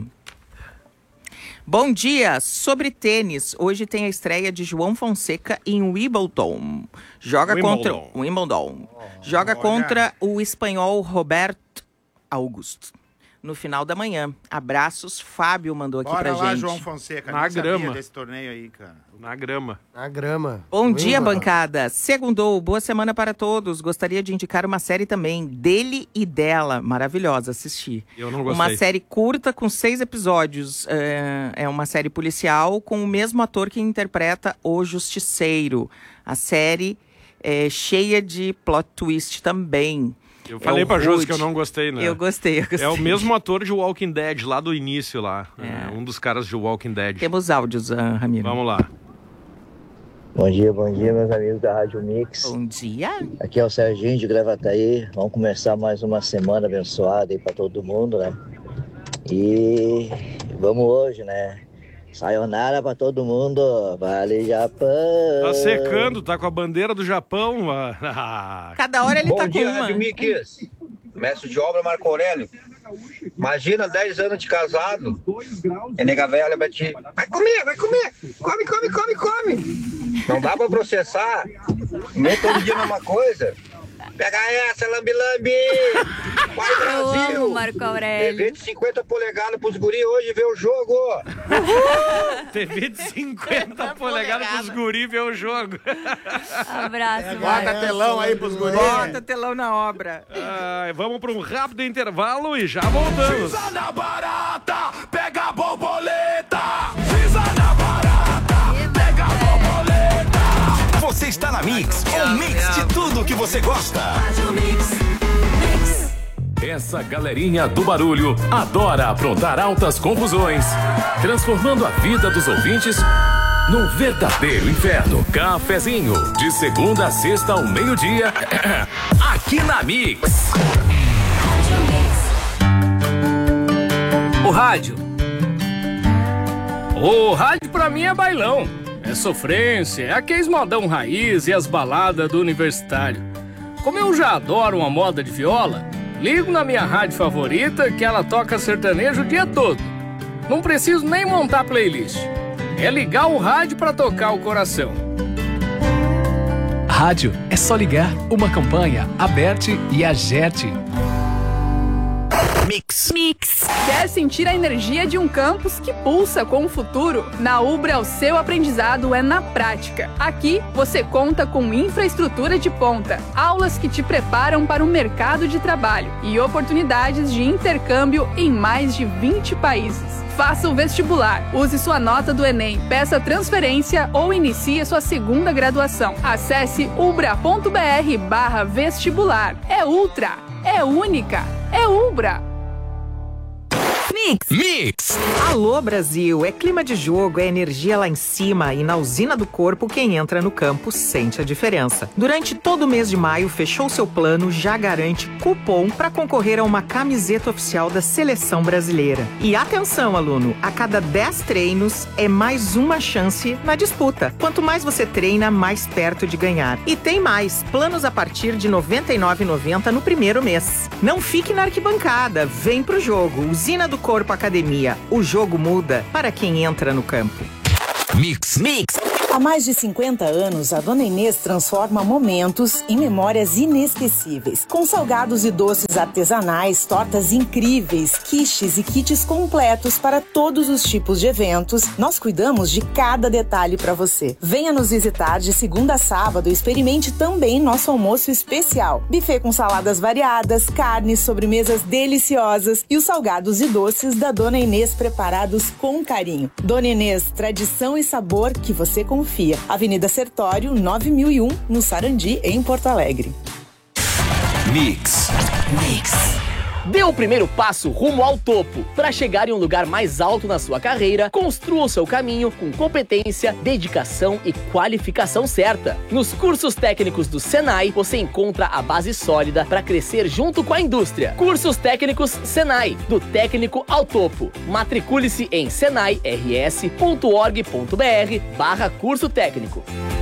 Bom dia, sobre tênis. Hoje tem a estreia de João Fonseca em Wimbledon. Joga Wimbledon. contra Wimbledon. Joga Olha. contra o espanhol Roberto Augusto. No final da manhã. Abraços, Fábio mandou aqui Bora pra lá, gente. João Fonseca. Na Nem grama. sabia desse torneio aí, cara. Na grama. Na grama. Bom Wimbledon. dia, bancada. Segundou, boa semana para todos. Gostaria de indicar uma série também, Dele e Dela. Maravilhosa, assisti. Eu não gostei. Uma série curta com seis episódios. É, é uma série policial com o mesmo ator que interpreta O Justiceiro. A série é cheia de plot twist também. Eu falei é pra Rude. Josi que eu não gostei, né? Eu gostei, eu gostei. É o mesmo ator de Walking Dead, lá do início lá. É. É um dos caras de Walking Dead. Temos áudios, uh, Ramiro. Vamos lá. Bom dia, bom dia, meus amigos da Rádio Mix. Bom dia. Aqui é o Serginho de Gravataí. Vamos começar mais uma semana abençoada aí pra todo mundo, né? E vamos hoje, né? Sayonara pra todo mundo. Vale, Japão. Tá secando, tá com a bandeira do Japão. Cada hora ele Bom tá dia, com uma. Rádio Mix. Mestre de obra Marco Aurélio. Imagina dez anos de casado. E nega velha vai te... Vai comer, vai comer. Come, come, come, come. Não dá pra processar. Comer todo dia a mesma coisa. Pega essa, lambi-lambi! Vai, Eu Brasil! amo Marco Aurélio. T V de cinquenta polegadas pros guri hoje ver o jogo! T V de cinquenta polegadas pros guri ver o jogo. Abraço, Bota Marco. telão aí pros guris. Bota telão na obra. Ah, vamos para um rápido intervalo e já voltamos. Pisa na barata, pega a borboleta. Pisa na barata, pega a borboleta. Você está na Mix, um mix de tudo que você gosta. Essa galerinha do barulho adora aprontar altas confusões, transformando a vida dos ouvintes num verdadeiro inferno. Cafezinho, de segunda a sexta ao meio-dia, aqui na Mix. O rádio. O rádio pra mim é bailão. É sofrência, é aqueles modão raiz e as baladas do universitário. Como eu já adoro uma moda de viola, ligo na minha rádio favorita que ela toca sertanejo o dia todo. Não preciso nem montar playlist. É ligar o rádio pra tocar o coração. Rádio é só ligar. Uma campanha, Aberte e Agerte. Mix. Mix. Quer sentir a energia de um campus que pulsa com o futuro? Na Ubra, o seu aprendizado é na prática. Aqui, você conta com infraestrutura de ponta, aulas que te preparam para o mercado de trabalho e oportunidades de intercâmbio em mais de vinte países. Faça o vestibular, use sua nota do Enem, peça transferência ou inicie sua segunda graduação. Acesse ubra.br barra vestibular. É ultra, é única, é Ubra. Mix. Mix. Alô, Brasil. É clima de jogo, é energia lá em cima e na usina do corpo quem entra no campo sente a diferença. Durante todo o mês de maio, fechou seu plano, já garante cupom para concorrer a uma camiseta oficial da Seleção Brasileira. E atenção, aluno, a cada dez treinos é mais uma chance na disputa. Quanto mais você treina, mais perto de ganhar. E tem mais, planos a partir de noventa e nove reais e noventa centavos no primeiro mês. Não fique na arquibancada, vem pro jogo. Usina do Corpo Academia. O jogo muda para quem entra no campo. Mix. Mix. Há mais de cinquenta anos, a Dona Inês transforma momentos em memórias inesquecíveis. Com salgados e doces artesanais, tortas incríveis, quiches e kits completos para todos os tipos de eventos, nós cuidamos de cada detalhe para você. Venha nos visitar de segunda a sábado e experimente também nosso almoço especial. Buffet com saladas variadas, carnes, sobremesas deliciosas e os salgados e doces da Dona Inês preparados com carinho. Dona Inês, tradição e sabor que você confia. Avenida Sertório, nove mil e um, no Sarandi, em Porto Alegre. Mix. Mix. Dê o primeiro passo rumo ao topo. Para chegar em um lugar mais alto na sua carreira, construa o seu caminho com competência, dedicação e qualificação certa. Nos cursos técnicos do Senai, você encontra a base sólida para crescer junto com a indústria. Cursos técnicos Senai, do técnico ao topo. Matricule-se em senai r s ponto org ponto b r barra curso técnico.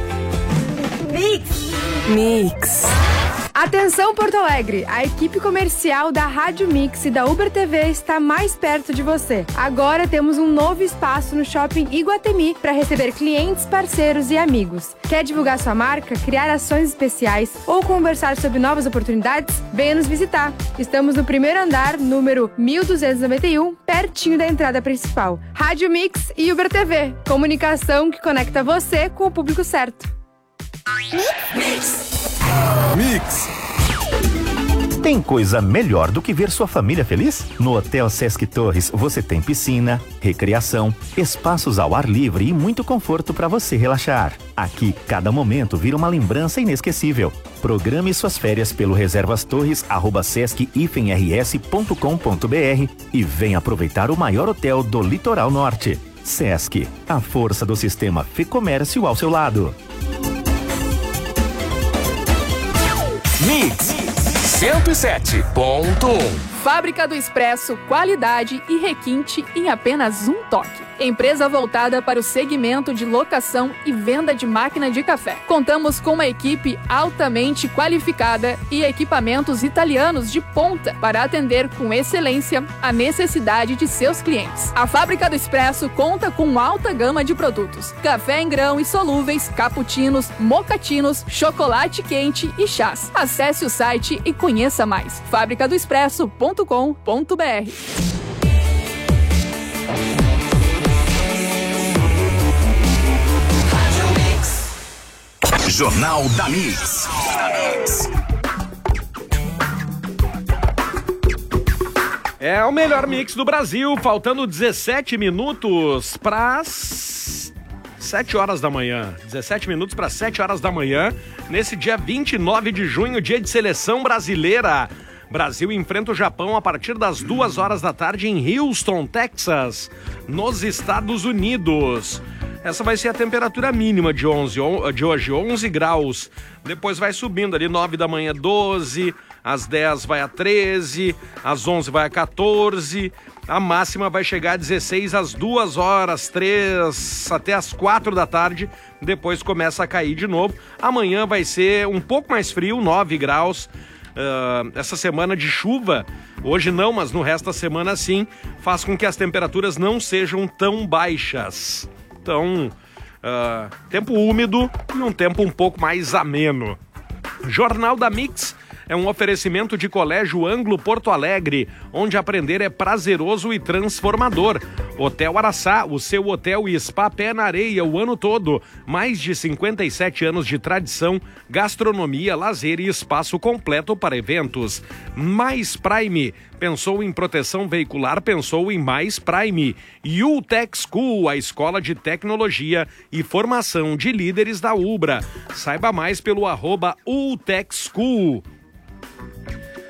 Mix. Mix. Atenção, Porto Alegre! A equipe comercial da Rádio Mix e da Uber T V está mais perto de você. Agora temos um novo espaço no Shopping Iguatemi para receber clientes, parceiros e amigos. Quer divulgar sua marca, criar ações especiais ou conversar sobre novas oportunidades? Venha nos visitar. Estamos no primeiro andar, número mil duzentos e noventa e um, pertinho da entrada principal. Rádio Mix e Uber T V. Comunicação que conecta você com o público certo. Mix. Mix. Tem coisa melhor do que ver sua família feliz? No Hotel Sesc Torres você tem piscina, recreação, espaços ao ar livre e muito conforto para você relaxar. Aqui, cada momento vira uma lembrança inesquecível. Programe suas férias pelo reservastorres arroba sesc r s ponto com ponto b r e venha aproveitar o maior hotel do Litoral Norte. Sesc, a força do sistema Fê-Comércio ao seu lado. Mix cento e sete ponto um. Fábrica do Expresso, qualidade e requinte em apenas um toque. Empresa voltada para o segmento de locação e venda de máquina de café. Contamos com uma equipe altamente qualificada e equipamentos italianos de ponta para atender com excelência a necessidade de seus clientes. A Fábrica do Expresso conta com alta gama de produtos: café em grão e solúveis, cappuccinos, mocatinos, chocolate quente e chás. Acesse o site e conheça mais. fábrica do expresso ponto com ponto b r. Jornal da Mix. É o melhor mix do Brasil, faltando dezessete minutos para as sete horas da manhã. dezessete minutos para sete horas da manhã, nesse dia vinte e nove de junho, dia de seleção brasileira. Brasil enfrenta o Japão a partir das duas horas da tarde em Houston, Texas, nos Estados Unidos. Essa vai ser a temperatura mínima de, onze, de hoje, onze graus. Depois vai subindo ali, nove da manhã, doze, às dez vai a treze, às onze vai a quatorze, a máxima vai chegar a dezesseis às duas horas, três até às quatro da tarde, depois começa a cair de novo. Amanhã vai ser um pouco mais frio, nove graus. Uh, essa semana de chuva, hoje não, mas no resto da semana sim, faz com que as temperaturas não sejam tão baixas. Então, uh, tempo úmido e um tempo um pouco mais ameno. Jornal da Mix é um oferecimento de Colégio Anglo Porto Alegre, onde aprender é prazeroso e transformador. Hotel Araçá, o seu hotel e spa pé na areia o ano todo. Mais de cinquenta e sete anos de tradição, gastronomia, lazer e espaço completo para eventos. Mais Prime, pensou em proteção veicular, pensou em Mais Prime. U Tech School, a escola de tecnologia e formação de líderes da Ubra. Saiba mais pelo arroba U Tech School.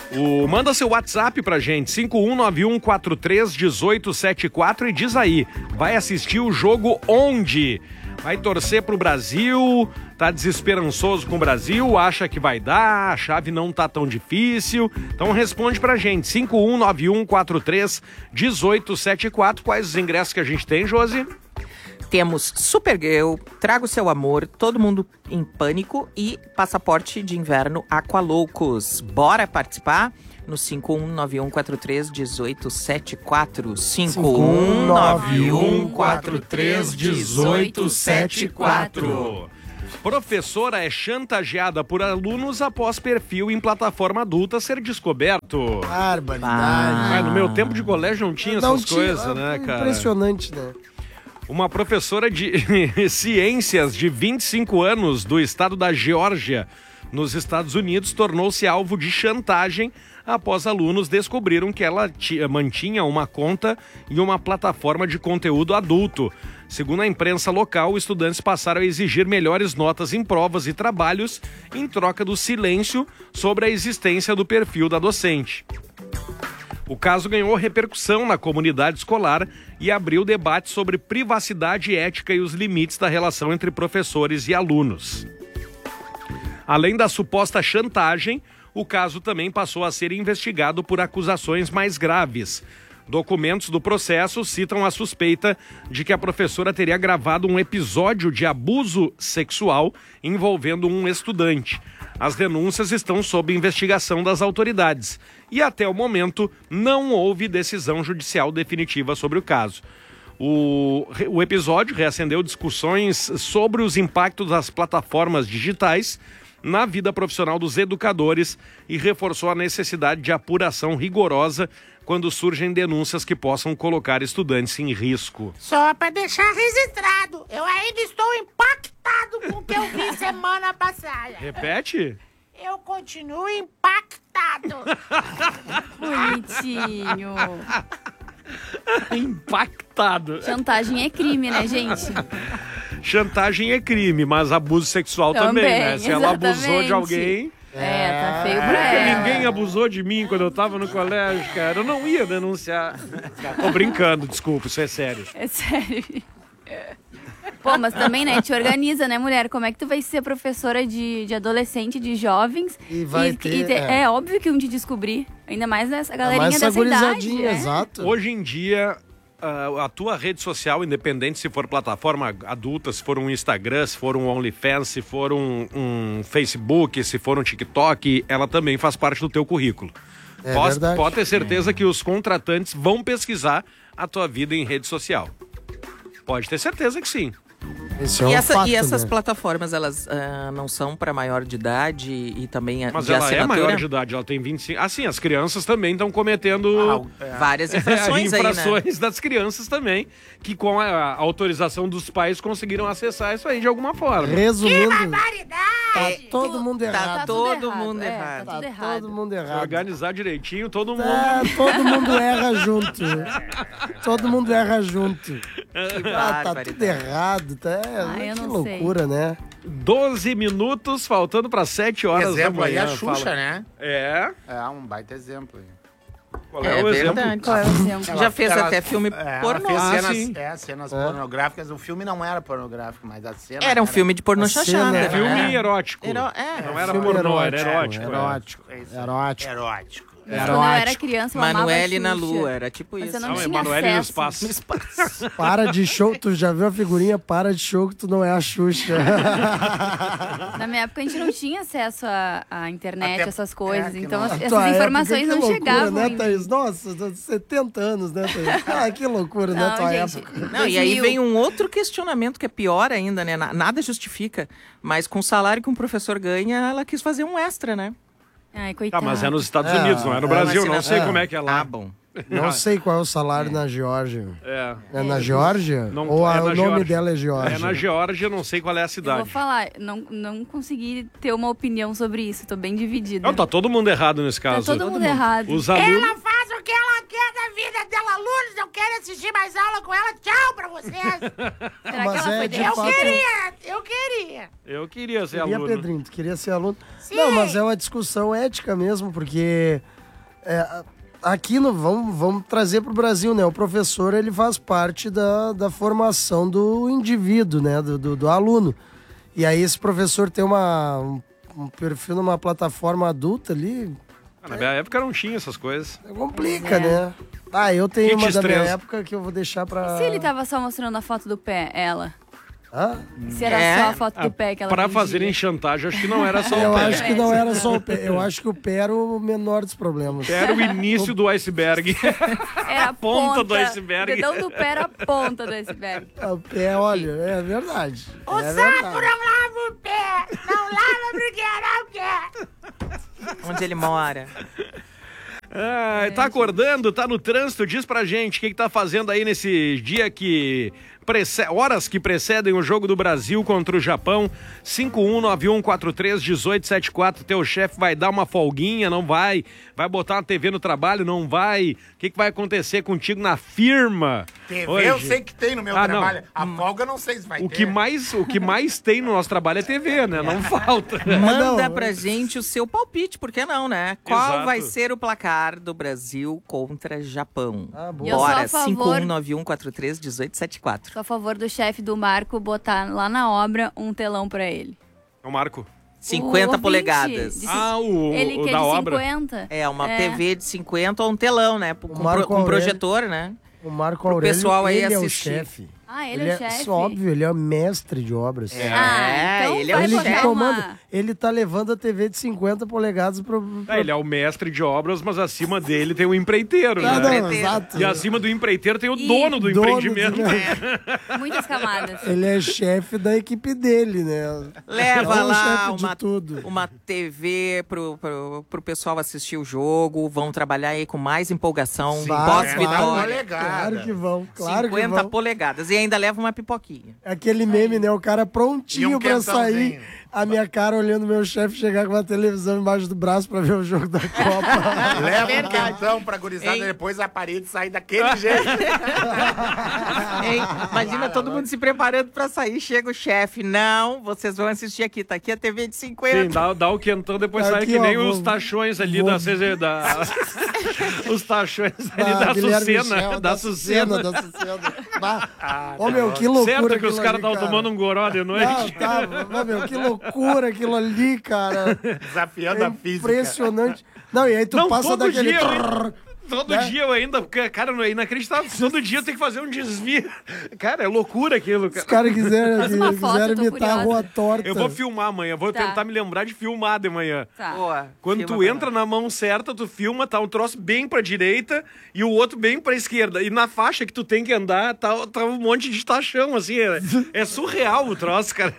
O, manda seu WhatsApp pra gente, cinco um nove um quatro três um oito sete quatro e diz aí, vai assistir o jogo onde? Vai torcer pro Brasil, tá desesperançoso com o Brasil, acha que vai dar, a chave não tá tão difícil. Então responde pra gente, cinco um nove um quatro três um oito sete quatro. Quais os ingressos que a gente tem, Josi? Temos Supergirl, Traga o Seu Amor, Todo Mundo em Pânico e Passaporte de Inverno Aqualoucos. Bora participar? No cinco um nove um quatro três um oito sete quatro. cinco um nove um quatro três um oito sete quatro. Professora é chantageada por alunos após perfil em plataforma adulta ser descoberto. Barbaridade. Ah, no meu tempo de colégio não tinha Não essas tinha, coisas, né, cara? Impressionante, né? Uma professora de ciências de vinte e cinco anos do estado da Geórgia, nos Estados Unidos, tornou-se alvo de chantagem após alunos descobriram que ela mantinha uma conta em uma plataforma de conteúdo adulto. Segundo a imprensa local, estudantes passaram a exigir melhores notas em provas e trabalhos em troca do silêncio sobre a existência do perfil da docente. O caso ganhou repercussão na comunidade escolar e abriu debate sobre privacidade ética e os limites da relação entre professores e alunos. Além da suposta chantagem, o caso também passou a ser investigado por acusações mais graves. Documentos do processo citam a suspeita de que a professora teria gravado um episódio de abuso sexual envolvendo um estudante. As denúncias estão sob investigação das autoridades e, até o momento, não houve decisão judicial definitiva sobre o caso. O, o episódio reacendeu discussões sobre os impactos das plataformas digitais na vida profissional dos educadores e reforçou a necessidade de apuração rigorosa quando surgem denúncias que possam colocar estudantes em risco. Só pra deixar registrado, eu ainda estou impactado com o que eu vi semana passada. Repete? Eu continuo impactado. Bonitinho. Impactado. Chantagem é crime, né, gente? Chantagem é crime, mas abuso sexual também, Também, né? Se ela abusou de alguém... É, tá feio pra Porque ela. ninguém abusou de mim quando eu tava no colégio, cara. Eu não ia denunciar. Tô brincando, desculpa, isso é sério. É sério. Pô, mas também, né, te organiza, né, mulher? Como é que tu vai ser professora de, de adolescente, de jovens? E vai ter, e te- é. é. óbvio que um te descobrir. Ainda mais essa galerinha mais essa dessa idade. gurizadinha, né? exato. Hoje em dia, a, a tua rede social, independente se for plataforma adulta, se for um Instagram, se for um OnlyFans, se for um, um Facebook, se for um TikTok, ela também faz parte do teu currículo. É pode, verdade. pode ter certeza que os contratantes vão pesquisar a tua vida em rede social. Pode ter certeza que sim. Esse é um E, essa- fato, e essas né? plataformas, elas ah, não são para maior de idade e também a- Mas de ela assinatura? é maior de idade, ela tem vinte e cinco. Ah, sim, as crianças também estão cometendo Várias infrações aí, né? infrações das crianças também, que com a, a autorização dos pais conseguiram acessar isso aí de alguma forma. Resumindo, Tá todo mundo errado. Tá Tá todo tudo mundo errado, errado. É, tá Tá tudo errado. todo mundo Se errado. organizar direitinho, todo mundo... É, todo mundo erra junto. Todo mundo erra junto. Ah, tá barbaridade. tudo errado. Tá, Ah, eu que não sei. loucura, né? doze minutos, faltando para sete horas Exemplo da aí manhã. a Xuxa, fala. né? É? É um baita exemplo. Qual É o exemplo? verdade. Qual é o exemplo? Já fez Ela- até filme é, pornô. Ela Ah, fez cenas, sim. é, cenas pornográficas. O filme não era pornográfico, mas a cena Era um filme de pornô A chanchada. cena né? é Filme erótico. Ero- é. Não era Filme pornô, era erótico, erótico. é. Erótico. Erótico. Erótico. Mas quando eu era criança, eu amava Manuele na Xuxa. Lua, era tipo Mas isso. eu não Não, tinha Emanuele no acesso. espaço. Para de show, tu já viu a figurinha? Para de show que tu não é a Xuxa. Na minha época a gente não tinha acesso à, à internet, Até- essas coisas. é, que então não- as- A essas tua informações época, que não loucura, chegavam. né, em mim. Thaís? Nossa, setenta anos, né, Thaís? Ah, que loucura, né, Não, tua gente. época. Não, e aí dois mil. vem um outro questionamento que é pior ainda, né? Na- Nada justifica. Mas com o salário que um professor ganha, ela quis fazer um extra, né? Ai, Tá, coitado. mas é nos Estados É, Unidos, não é no é, Brasil. mas Não se sei na- como é que é lá. Ah, bom. Não sei qual é o salário na Geórgia. É. É na Geórgia? Não- Ou é a- na o nome Geórgia. dela é Geórgia? É na Geórgia, eu não sei qual é a Eu vou cidade. falar, não, não consegui ter uma opinião sobre isso. Tô bem dividida. Não, tá todo mundo errado nesse Tá caso. todo mundo errado. Os alunos... Ela faz o que ela quer da vida dela, Lourdes. não querem assistir mais aula com ela, tchau pra vocês. Será Mas que ela é foi de Eu fato- queria, eu queria. Eu queria ser Queria, aluno. Pedrinho, tu queria ser aluno. Sim. Não, mas é uma discussão ética mesmo, porque é, aqui no, vamos, vamos trazer para o Brasil, né? O professor, ele faz parte da, da formação do indivíduo, né? Do, do, do aluno. E aí esse professor tem uma, um, um perfil numa plataforma adulta ali, Na minha época não tinha essas coisas. complica, É. né? Ah, eu tenho Kit uma da minha estresse. época que eu vou deixar pra... Se ele tava só mostrando a foto do pé, ela. Hã? Se era É. só a foto do pé que ela Pra fingia. fazerem chantagem, acho que não era só Eu o pé. acho que não era só o pé. Eu acho que o pé era o menor dos problemas. Era o início do iceberg. Era a ponta ponta do iceberg. O dedão do pé era a ponta do iceberg. O pé, olha, é verdade. O é saco verdade. não lava o pé. Não lava porque não quer. Onde ele mora. Ah, tá acordando, tá no trânsito, diz pra gente o que, que tá fazendo aí nesse dia que... Prece... Horas que precedem o jogo do Brasil contra o Japão. cinco um nove um quatro três um oito sete quatro. Teu chefe vai dar uma folguinha? Não vai. Vai botar uma T V no trabalho? Não vai. O que, que vai acontecer contigo na firma? T V hoje? eu sei que tem no meu Ah, trabalho. não. A folga eu não sei se vai O ter. que, mais, o que mais tem no nosso trabalho é T V, né? Não falta. Manda não, pra gente o seu palpite, por que não, né? Qual Exato. vai ser o placar do Brasil contra Japão? Ah, boa. Eu sou a Bora, favor- cinco um nove um quatro três um oito sete quatro. Sou a favor do chefe do Marco botar lá na obra um telão pra ele. É o Marco. cinquenta ouvinte polegadas. de- Ah, o, Ele o que é da de obra. cinquenta. É, uma É. T V de cinquenta ou um telão, né? Com, com, Marco com Aurélio. projetor, né? O Marco Pro Aurélio, pessoal aí ele é o assistir. chefe. Ah, ele, é o chefe. Isso, óbvio, ele é o mestre de obras. É, Ah, então ele é vai o Ele que botar chefe. comanda, uma- ele tá levando a T V de cinquenta polegadas pro... pro... Ah, ele é o mestre de obras, mas acima dele tem o empreiteiro, Ah, né? não, Empreiteiro. exato. E acima do empreiteiro tem o E- dono do Dono empreendimento. do- Muitas camadas. Ele é chefe da equipe dele, né? Leva É o lá chefe de uma, tudo. uma T V pro, pro, pro pessoal assistir o jogo. Vão trabalhar aí com mais empolgação. Vai, Pós-vitória. claro, Polegada. claro que vão, claro que cinquenta vão. polegadas. E ainda leva uma pipoquinha. Aquele meme, né? O cara E prontinho um pra sair. quentãozinho. A minha cara olhando meu chefe chegar com uma televisão embaixo do braço pra ver o jogo da Copa. Leva um quentão pra gurizada, Hein? depois a parede sair daquele jeito. Hein? Imagina todo mundo se preparando pra sair. Chega o chefe. Não, vocês vão assistir aqui. Tá aqui a T V de cinquenta. Sim, dá, dá o quentão, depois sai Aqui, que ó, nem vou- os tachões ali vou- da C Z. Da... os tachões ali Ah, da Guilherme Açucena. Michel, Da Açucena. da Açucena. Bah. Ô, meu, que loucura Certo que aquilo os caras ali, estavam cara. tomando um goró de noite. Não, tá, ô, meu, que loucura aquilo ali, cara. Desafiando É a física. impressionante. Não, e aí tu Não, passa todo daquele... dia, trrr, Todo né? dia eu ainda, porque, cara, não é inacreditável. Todo dia eu tenho que fazer um desvio. Cara, é loucura aquilo. Os Cara. caras quiserem, Faz uma foto, quiserem eu tô imitar a curiosa. rua torta. Eu vou filmar amanhã, vou Tá. tentar me lembrar de filmar de manhã. Tá. Boa. Quando Filma tu pra entra na mão certa, tu filma, tá um troço bem pra direita e o outro bem pra esquerda. E na faixa que tu tem que andar, tá, tá um monte de tachão, assim. É, é surreal o troço, cara.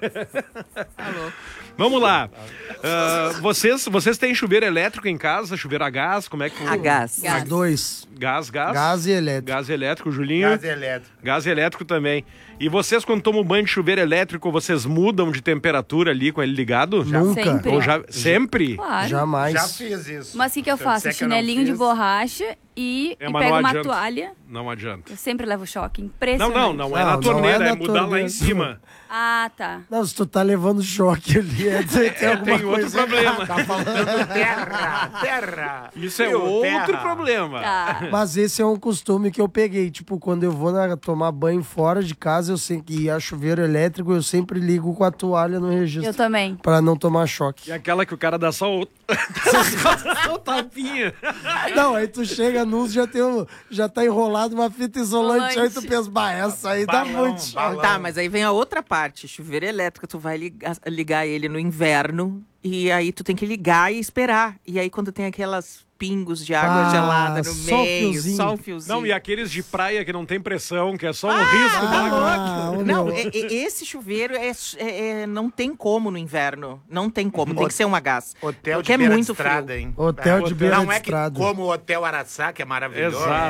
Vamos lá. Ah, vocês, vocês têm chuveiro elétrico em casa? Chuveiro a gás? Como é que... A gás. Os dois. Gás, gás? Gás e elétrico. Gás elétrico, Julinho? Gás elétrico. Gás elétrico também. E vocês, quando tomam banho de chuveiro elétrico, vocês mudam de temperatura ali com ele ligado? Nunca. Sempre. Ou já, sempre? Claro. Jamais. Já fiz isso. Mas o que, que eu Se faço? disser que eu não Chinelinho de fiz- borracha e, É, e mas pego não uma adianta. toalha. Não adianta. Eu sempre levo choque. Não, Impressionante. não, não é Não, na não torneira, é é, na mudar lá torneira. em cima. Ah, tá. Não, se tu tá levando choque ali, é, tem, tem É, alguma tem outro coisa problema. Tá faltando terra, terra. Isso é Viu, outro terra. problema. Tá. Mas esse é um costume que eu peguei. Tipo, quando eu vou na- tomar banho fora de casa, eu sempre, e a chuveiro elétrico, eu sempre ligo com a toalha no registro. Eu também. Pra não tomar choque. E aquela que o cara dá só o... só o tapinha. Não, aí tu chega nos, já, tem um, já tá enrolado uma fita isolante, aí tu pensa, bah, essa aí dá Balão, muito choque. balão. Tá, mas aí vem a outra parte. Chuveiro elétrico, tu vai ligar, ligar ele no inverno e aí tu tem que ligar e esperar. E aí quando tem aquelas pingos de água Ah, gelada no só o meio, fiozinho. só um fiozinho. Não, e aqueles de praia que não tem pressão, que é só um risco d'água. Ah, ô, Não, meu. é- é- esse chuveiro é, é- é- não tem como no inverno. Não tem como, tem que ser um a gás. Hotel porque de beira é muito de estrada, frio. hein? Hotel de beira Não de é que estrada. como o Hotel Araçá, que é maravilhoso. Exato. né?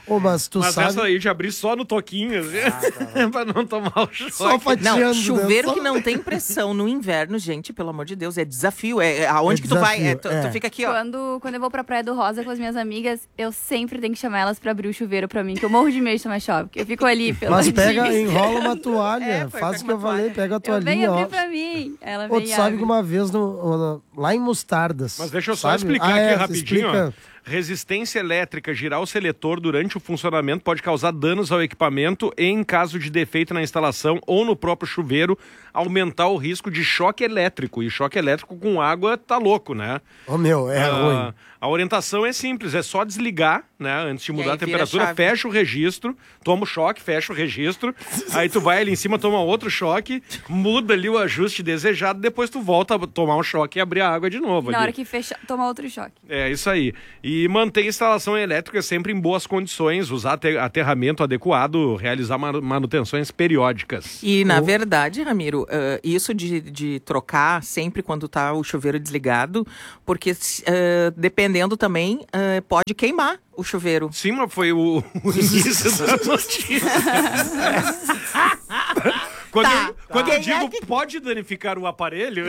Ô, mas tu mas sabe... essa aí de abrir só no toquinho, assim, ah, pra não tomar o choque. Só fatiando, Não, chuveiro né? que não tem pressão no inverno, gente, pelo amor de Deus, é desafio. É, é aonde É que tu vai? desafio, É, tu, é. tu fica aqui, ó. Quando, quando eu vou pra Praia do Rosa com as minhas amigas, eu sempre tenho que chamar elas pra abrir o chuveiro pra mim, que eu morro de medo de tomar choque. Eu fico ali pelo Mas pega, enrola uma toalha, É, pô, faz o pega que eu uma falei, toalha. pega a Eu venho toalhinha, abrir ó. pra mim. Ela Pô, vem tu e sabe abre. que uma vez no, no- lá em Mostardas. Mas deixa eu só sabe? explicar Ah, aqui é, rapidinho. explica. Ó. Resistência elétrica, girar o seletor durante o funcionamento pode causar danos ao equipamento e, em caso de defeito na instalação ou no próprio chuveiro, aumentar o risco de choque elétrico. E choque elétrico com água tá louco, né? Ô, meu, é Ah, ruim. A orientação é simples, é só desligar, né? Antes de E mudar aí a vira temperatura, a chave. fecha o registro, toma o choque, fecha o registro, aí tu vai ali em cima, toma outro choque, muda ali o ajuste desejado, depois tu volta a tomar um choque e abrir a água de novo. Na ali. hora que fecha, toma outro choque. É, isso aí. E manter a instalação elétrica sempre em boas condições, usar ate- aterramento adequado, realizar manu- manutenções periódicas. E, na verdade, Ramiro, eh, isso de, de trocar sempre quando tá o chuveiro desligado, porque eh, dependendo também, eh, pode queimar o chuveiro. Sim, mas foi o, o início da notícia. Quando, Tá, eu, quando quem eu digo é que- pode danificar o aparelho,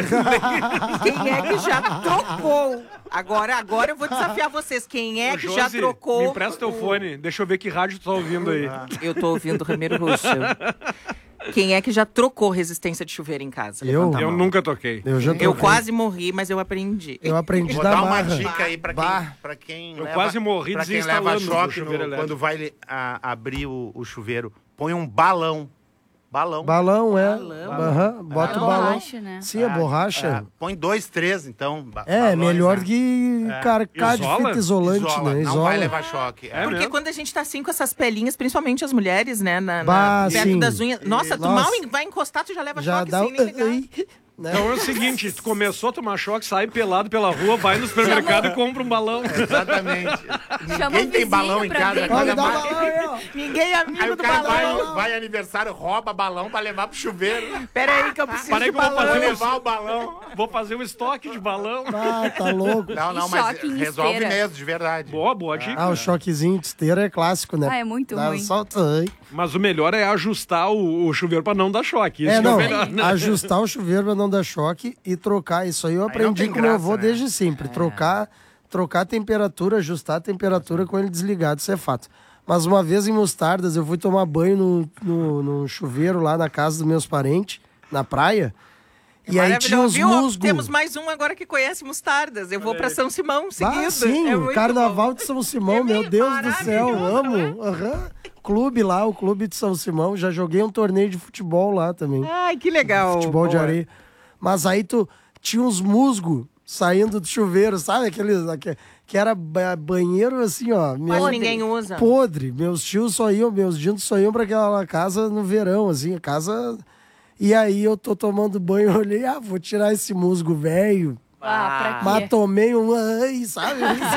Quem é que já trocou? Agora, agora eu vou desafiar vocês. Quem é Ô, que já Josi, trocou? me empresta teu fone, deixa eu ver que rádio tu tá ouvindo aí. Eu tô ouvindo Ramiro Russo. Quem é que já trocou resistência de chuveiro em casa? Eu? Levanta a Eu mão. nunca toquei. Eu já Eu troquei. quase morri, mas eu aprendi. Eu aprendi Vou da dar uma marra. dica aí pra quem, Bah. pra quem Eu leva, quase morri pra quem leva desinstalando o choque chuveiro no- elétrico. quando vai li- a- abrir o, o chuveiro. Põe um balão. Balão. Balão, é. Balão. Aham, bota É o balão. borracha, né? Sim, é borracha. É, põe dois, três, então. ba- É, balões, melhor né? que É. carcar de Isola? fita isolante, Isola, né? não Isola. vai levar choque. É. Porque mesmo? quando a gente tá assim com essas pelinhas, principalmente as mulheres, né? Na, na- Bah, perto sim. das unhas. Nossa, tu Nossa. mal en- vai encostar, tu já leva Já choque dá sem nem o... ligar. Né? Então é o seguinte, tu começou a tomar choque, sai pelado pela rua, vai no supermercado e compra um balão. Exatamente. Chama Ninguém o tem vizinho balão em pra casa. ver. Ó, me Olha, dá o vai- balão aí, ó. Ninguém é Aí amigo o do cara balão. vai, vai aniversário, rouba balão pra levar pro chuveiro. Pera aí que eu preciso Para aí de que eu vou balão. fazer levar o balão. Vou fazer um estoque de balão. Ah, tá louco. Não, não, E mas choque em resolve esteira. mesmo, de verdade. Boa, boa dica. Ah, o choquezinho de esteira é clássico, né? Ah, é muito Dá ruim. só- Ai. Mas o melhor é ajustar o, o chuveiro pra não dar choque. Isso É, que é o não, melhor, né? ajustar o chuveiro pra não dar choque e trocar. Isso aí eu não aprendi tem com meu graça, avô né? desde sempre. Trocar, trocar a temperatura, ajustar a temperatura com ele desligado, isso é fato. Mas uma vez em Mostardas, eu fui tomar banho no, no, no chuveiro lá na casa dos meus parentes, na praia. E aí tinha Maravilhoso, uns viu? musgos. Temos mais um agora que conhece mostardas. Eu vou pra São Simão seguido. Ah, sim, É o muito Carnaval bom. de São Simão, É meu meio Deus do céu, maravilhoso, amo. Aham. Clube lá, o Clube de São Simão. Já joguei um torneio de futebol lá também. Ai, que legal. Futebol de Boa. areia. Mas aí tu tinha uns musgos saindo do chuveiro, sabe? Aqueles aque- que era ba- banheiro assim, ó. Mas meu- ninguém usa. Podre. Meus tios só iam, meus dintos só iam pra aquela casa no verão, assim, a casa. E aí eu tô tomando banho, eu olhei, ah, vou tirar esse musgo velho. Ah, pra quê? Mas tomei um ai, sabe?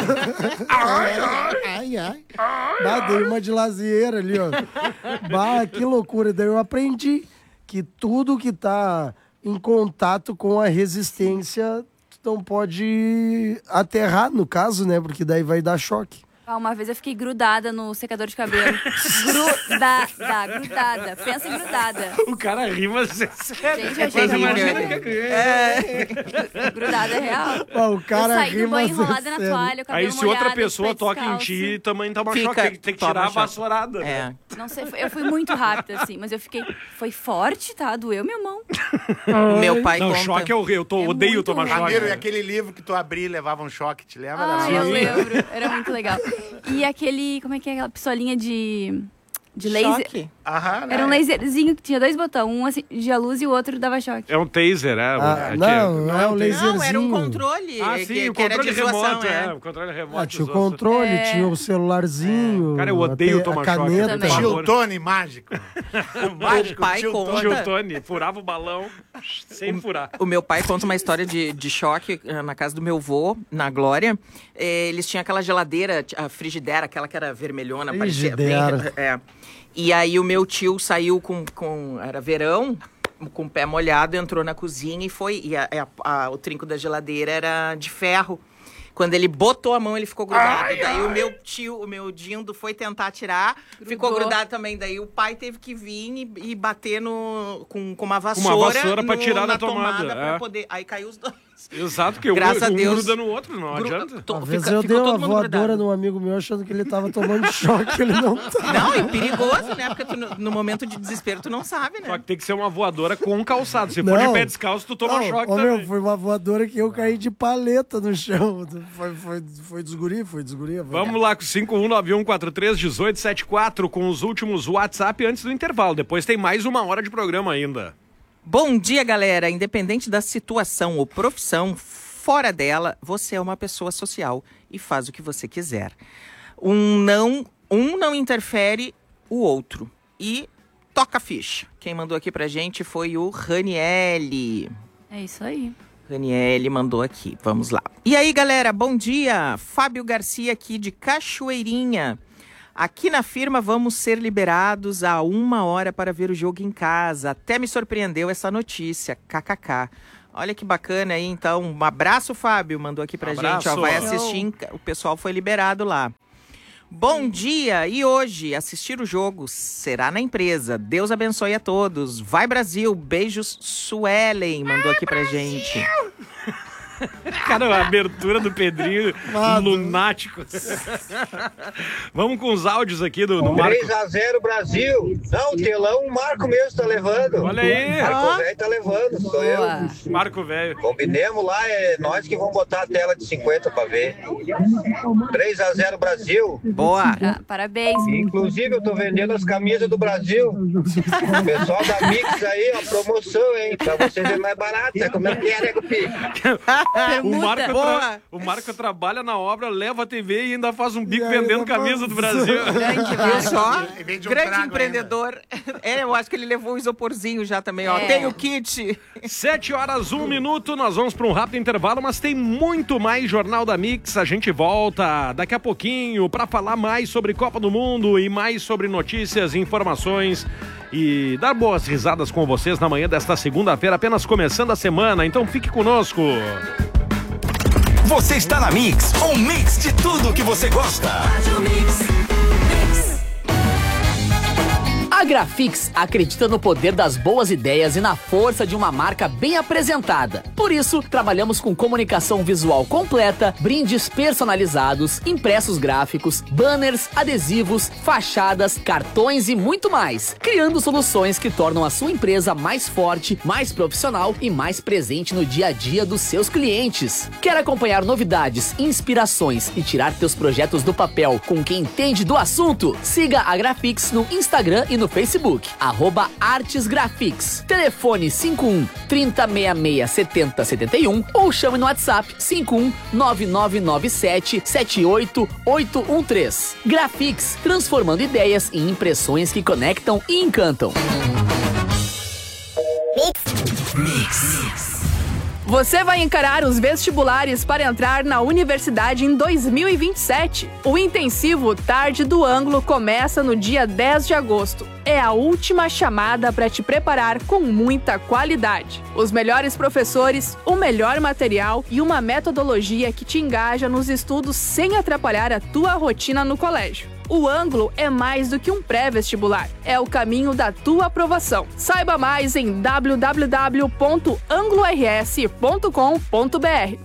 ai, ai, ai. Bah, dei uma de lazeira ali, ó. Bah, que loucura. Daí eu aprendi que tudo que tá em contato com a resistência, tu não pode aterrar, no caso, né? Porque daí vai dar choque. Ah, uma vez eu fiquei grudada no secador de cabelo. Grudada, grudada. Pensa em grudada. O cara ri, mas é sério. Gente, eu achei Mas que imagina que é. grudada é real. Ah, o cara eu saí ri, do banho mas é enrolada na sério. toalha, o cabelo Aí se outra molhado, pessoa pé toca em descalço. ti, também toma Fica- choque. Tem, que- tem que toma tirar a choque. vassourada. né? É. Não sei, foi- eu fui muito rápida, assim, mas eu fiquei... Foi forte, tá? Doeu minha mão. O meu pai Não, conta. choque é o eu tô, É odeio muito tomar ruim. choque. Ramiro, e aquele livro que tu abria e levava um choque, te lembra? Ah, Sim. eu lembro. Era muito legal. E aquele... Como é que é aquela pistolinha de... De laser? Choque. Aham, né? Era um laserzinho que tinha dois botões. Um assim, de luz e o outro dava choque. É um taser, é. Ah, é não, é o um taser. laserzinho. Não, era um controle. Ah, que, sim, o que era controle de zoação, remoto, é. é. O controle remoto. Ah, tinha o dos outros. controle, É. tinha o celularzinho. Cara, eu odeio a, tomar a choque. caneta. Também. Tio Favor. Tony, mágico. O mágico pai tio conta- Tony. Tio Tony, furava o balão sem furar. O meu pai conta uma história de, de choque eh, na casa do meu avô, na Glória. Eh, eles tinham aquela geladeira, a frigideira, aquela que era vermelhona. parecia bem- Frigideira. é. E aí o meu tio saiu com, com... Era verão, com o pé molhado, entrou na cozinha e foi... E a- a- a- o trinco da geladeira era de ferro. Quando ele botou a mão, ele ficou grudado. Ai, daí ai. o meu tio, o meu Dindo foi tentar tirar, Grudou. ficou grudado também. Daí o pai teve que vir e, e bater no, com, com uma vassoura, Uma vassoura pra no- tirar na da tomada, pra é. poder... Aí caiu os dois. Exato, que Graças um, a Deus. um gruda no outro, não Gru- adianta. to- Às fica- vezes eu ficou dei uma todo mundo voadora grudado. num amigo meu achando que ele tava tomando choque, ele não tá. Não, e perigoso, né? Porque tu, no, no momento de desespero tu não sabe, né? Só que tem que ser uma voadora com calçado. Se for Não. de pé descalço, tu toma Não, choque ô, também. meu, foi uma voadora que eu caí de paleta no chão. Foi, foi, foi desguri, foi desguri. Foi. Vamos lá com cinco um nove um quatro três um oito sete quatro com os últimos WhatsApp antes do intervalo. Depois tem mais uma hora de programa ainda. Bom dia, galera. Independente da situação ou profissão, fora dela, você é uma pessoa social e faz o que você quiser. Um não, um não interfere o outro. E toca a ficha. Quem mandou aqui pra gente foi o Raniele. É isso aí. Raniele mandou aqui, vamos lá. E aí, galera, bom dia. Fábio Garcia aqui de Cachoeirinha. Aqui na firma vamos ser liberados a uma hora para ver o jogo em casa. Até me surpreendeu essa notícia, kkk. Olha que bacana aí, então. Um abraço, Fábio, mandou aqui pra Abraço. gente. Ó, vai assistir, em ca- o pessoal foi liberado lá. Bom dia! E hoje, assistir o jogo será na empresa. Deus abençoe a todos. Vai, Brasil! Beijos, Suelen, mandou aqui pra gente. Cara, a abertura do Pedrinho, lunático. Vamos com os áudios aqui do, do Marco. três a zero Brasil. Não, o telão o Marco mesmo tá levando. Olha aí. Marco Ah. Velho tá levando, sou eu. Marco Velho. Combinemos lá, é nós que vamos botar a tela de cinquenta pra ver. três a zero Brasil. Boa. Pra- parabéns. Inclusive, eu tô vendendo as camisas do Brasil. O pessoal da Mix aí, ó, promoção, hein? Pra vocês é mais barato. Sabe como é que é, né, Gupi? O Marco, tra... o Marco trabalha na obra, leva a T V e ainda faz um bico vendendo camisa do Brasil. Grande, viu só? E vende um Grande trago empreendedor. É, eu acho que ele levou um isoporzinho já também, ó. É. Tem o kit. Sete horas, um minuto, nós vamos para um rápido intervalo, mas tem muito mais Jornal da Mix. A gente volta daqui a pouquinho para falar mais sobre Copa do Mundo e mais sobre notícias, informações e dar boas risadas com vocês na manhã desta segunda-feira, apenas começando a semana. Então fique conosco. Você está na Mix, um mix de tudo que você gosta. A Grafix acredita no poder das boas ideias e na força de uma marca bem apresentada. Por isso, trabalhamos com comunicação visual completa, brindes personalizados, impressos gráficos, banners, adesivos, fachadas, cartões e muito mais, criando soluções que tornam a sua empresa mais forte, mais profissional e mais presente no dia a dia dos seus clientes. Quer acompanhar novidades, inspirações e tirar teus projetos do papel com quem entende do assunto? Siga a Grafix no Instagram e no Facebook, arroba Artes Grafix. Telefone cinco um, trinta, sessenta e seis, setenta, setenta e um ou chame no WhatsApp cinco um nove nove nove sete sete oito oito um três. Grafix, transformando ideias em impressões que conectam e encantam. Você vai encarar os vestibulares para entrar na universidade em dois mil e vinte e sete. O intensivo Tarde do Ângulo começa no dia dez de agosto. É a última chamada para te preparar com muita qualidade. Os melhores professores, o melhor material e uma metodologia que te engaja nos estudos sem atrapalhar a tua rotina no colégio. O Ângulo é mais do que um pré-vestibular. É o caminho da tua aprovação. Saiba mais em w w w ponto anglo r s ponto com ponto b r.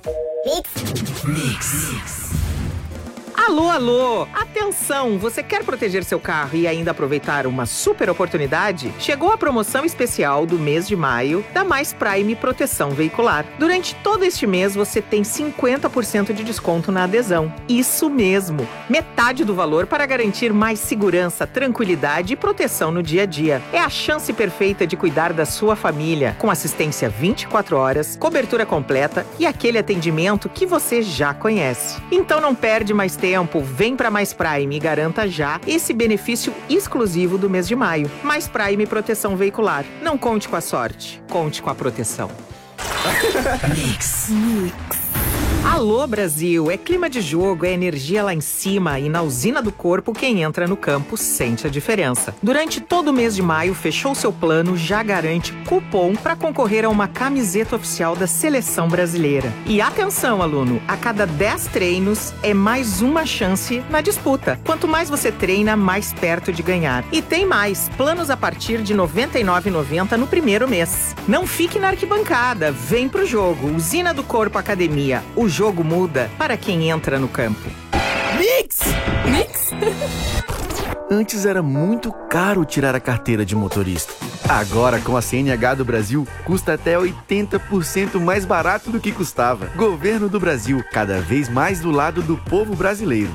Alô, alô! Atenção! Você quer proteger seu carro e ainda aproveitar uma super oportunidade? Chegou a promoção especial do mês de maio da Mais Prime Proteção Veicular. Durante todo este mês você tem cinquenta por cento de desconto na adesão. Isso mesmo! Metade do valor para garantir mais segurança, tranquilidade e proteção no dia a dia. É a chance perfeita de cuidar da sua família, com assistência vinte e quatro horas, cobertura completa e aquele atendimento que você já conhece. Então não perde mais tempo. Tempo, vem para Mais Prime e garanta já esse benefício exclusivo do mês de maio. Mais Prime Proteção Veicular. Não conte com a sorte, conte com a proteção. Mix. Mix. Alô, Brasil! É clima de jogo, é energia lá em cima e na usina do corpo quem entra no campo sente a diferença. Durante todo o mês de maio, fechou seu plano, já garante cupom para concorrer a uma camiseta oficial da Seleção Brasileira. E atenção, aluno! A cada dez treinos é mais uma chance na disputa. Quanto mais você treina, mais perto de ganhar. E tem mais, planos a partir de noventa e nove reais e noventa centavos no primeiro mês. Não fique na arquibancada, vem pro jogo. Usina do Corpo Academia. O jogo muda para quem entra no campo. Mix! Mix! Antes era muito caro tirar a carteira de motorista. Agora, com a C N H do Brasil, custa até oitenta por cento mais barato do que custava. Governo do Brasil, cada vez mais do lado do povo brasileiro.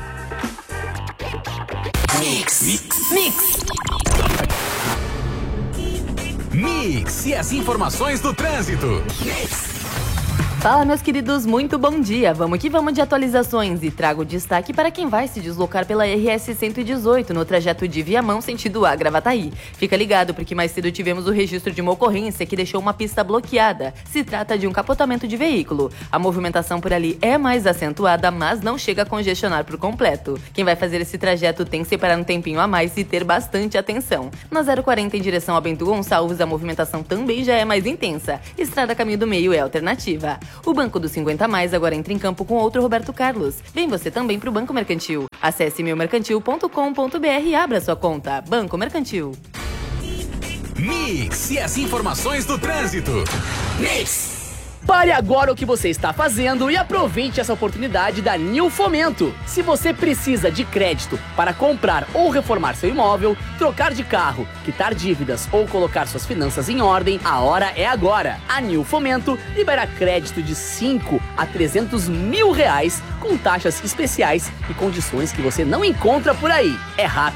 Mix. Mix. Mix. Mix e as informações do trânsito. Mix. Fala, meus queridos, muito bom dia. Vamos que vamos de atualizações e trago destaque para quem vai se deslocar pela R S cento e dezoito no trajeto de Viamão sentido a Gravataí. Fica ligado porque mais cedo tivemos o registro de uma ocorrência que deixou uma pista bloqueada. Se trata de um capotamento de veículo. A movimentação por ali é mais acentuada, mas não chega a congestionar por completo. Quem vai fazer esse trajeto tem que separar um tempinho a mais e ter bastante atenção. Na zero quarenta em direção a Bento Gonçalves, a movimentação também já é mais intensa. Estrada Caminho do Meio é alternativa. O Banco dos cinquenta mais agora entra em campo com outro Roberto Carlos. Vem você também pro Banco Mercantil. Acesse meu mercantil ponto com ponto b r e abra sua conta. Banco Mercantil. Mix e as informações do trânsito. Mix. Pare agora o que você está fazendo e aproveite essa oportunidade da Nil Fomento. Se você precisa de crédito para comprar ou reformar seu imóvel, trocar de carro, quitar dívidas ou colocar suas finanças em ordem, a hora é agora. A Nil Fomento libera crédito de cinco a trezentos mil reais com taxas especiais e condições que você não encontra por aí. É rápido.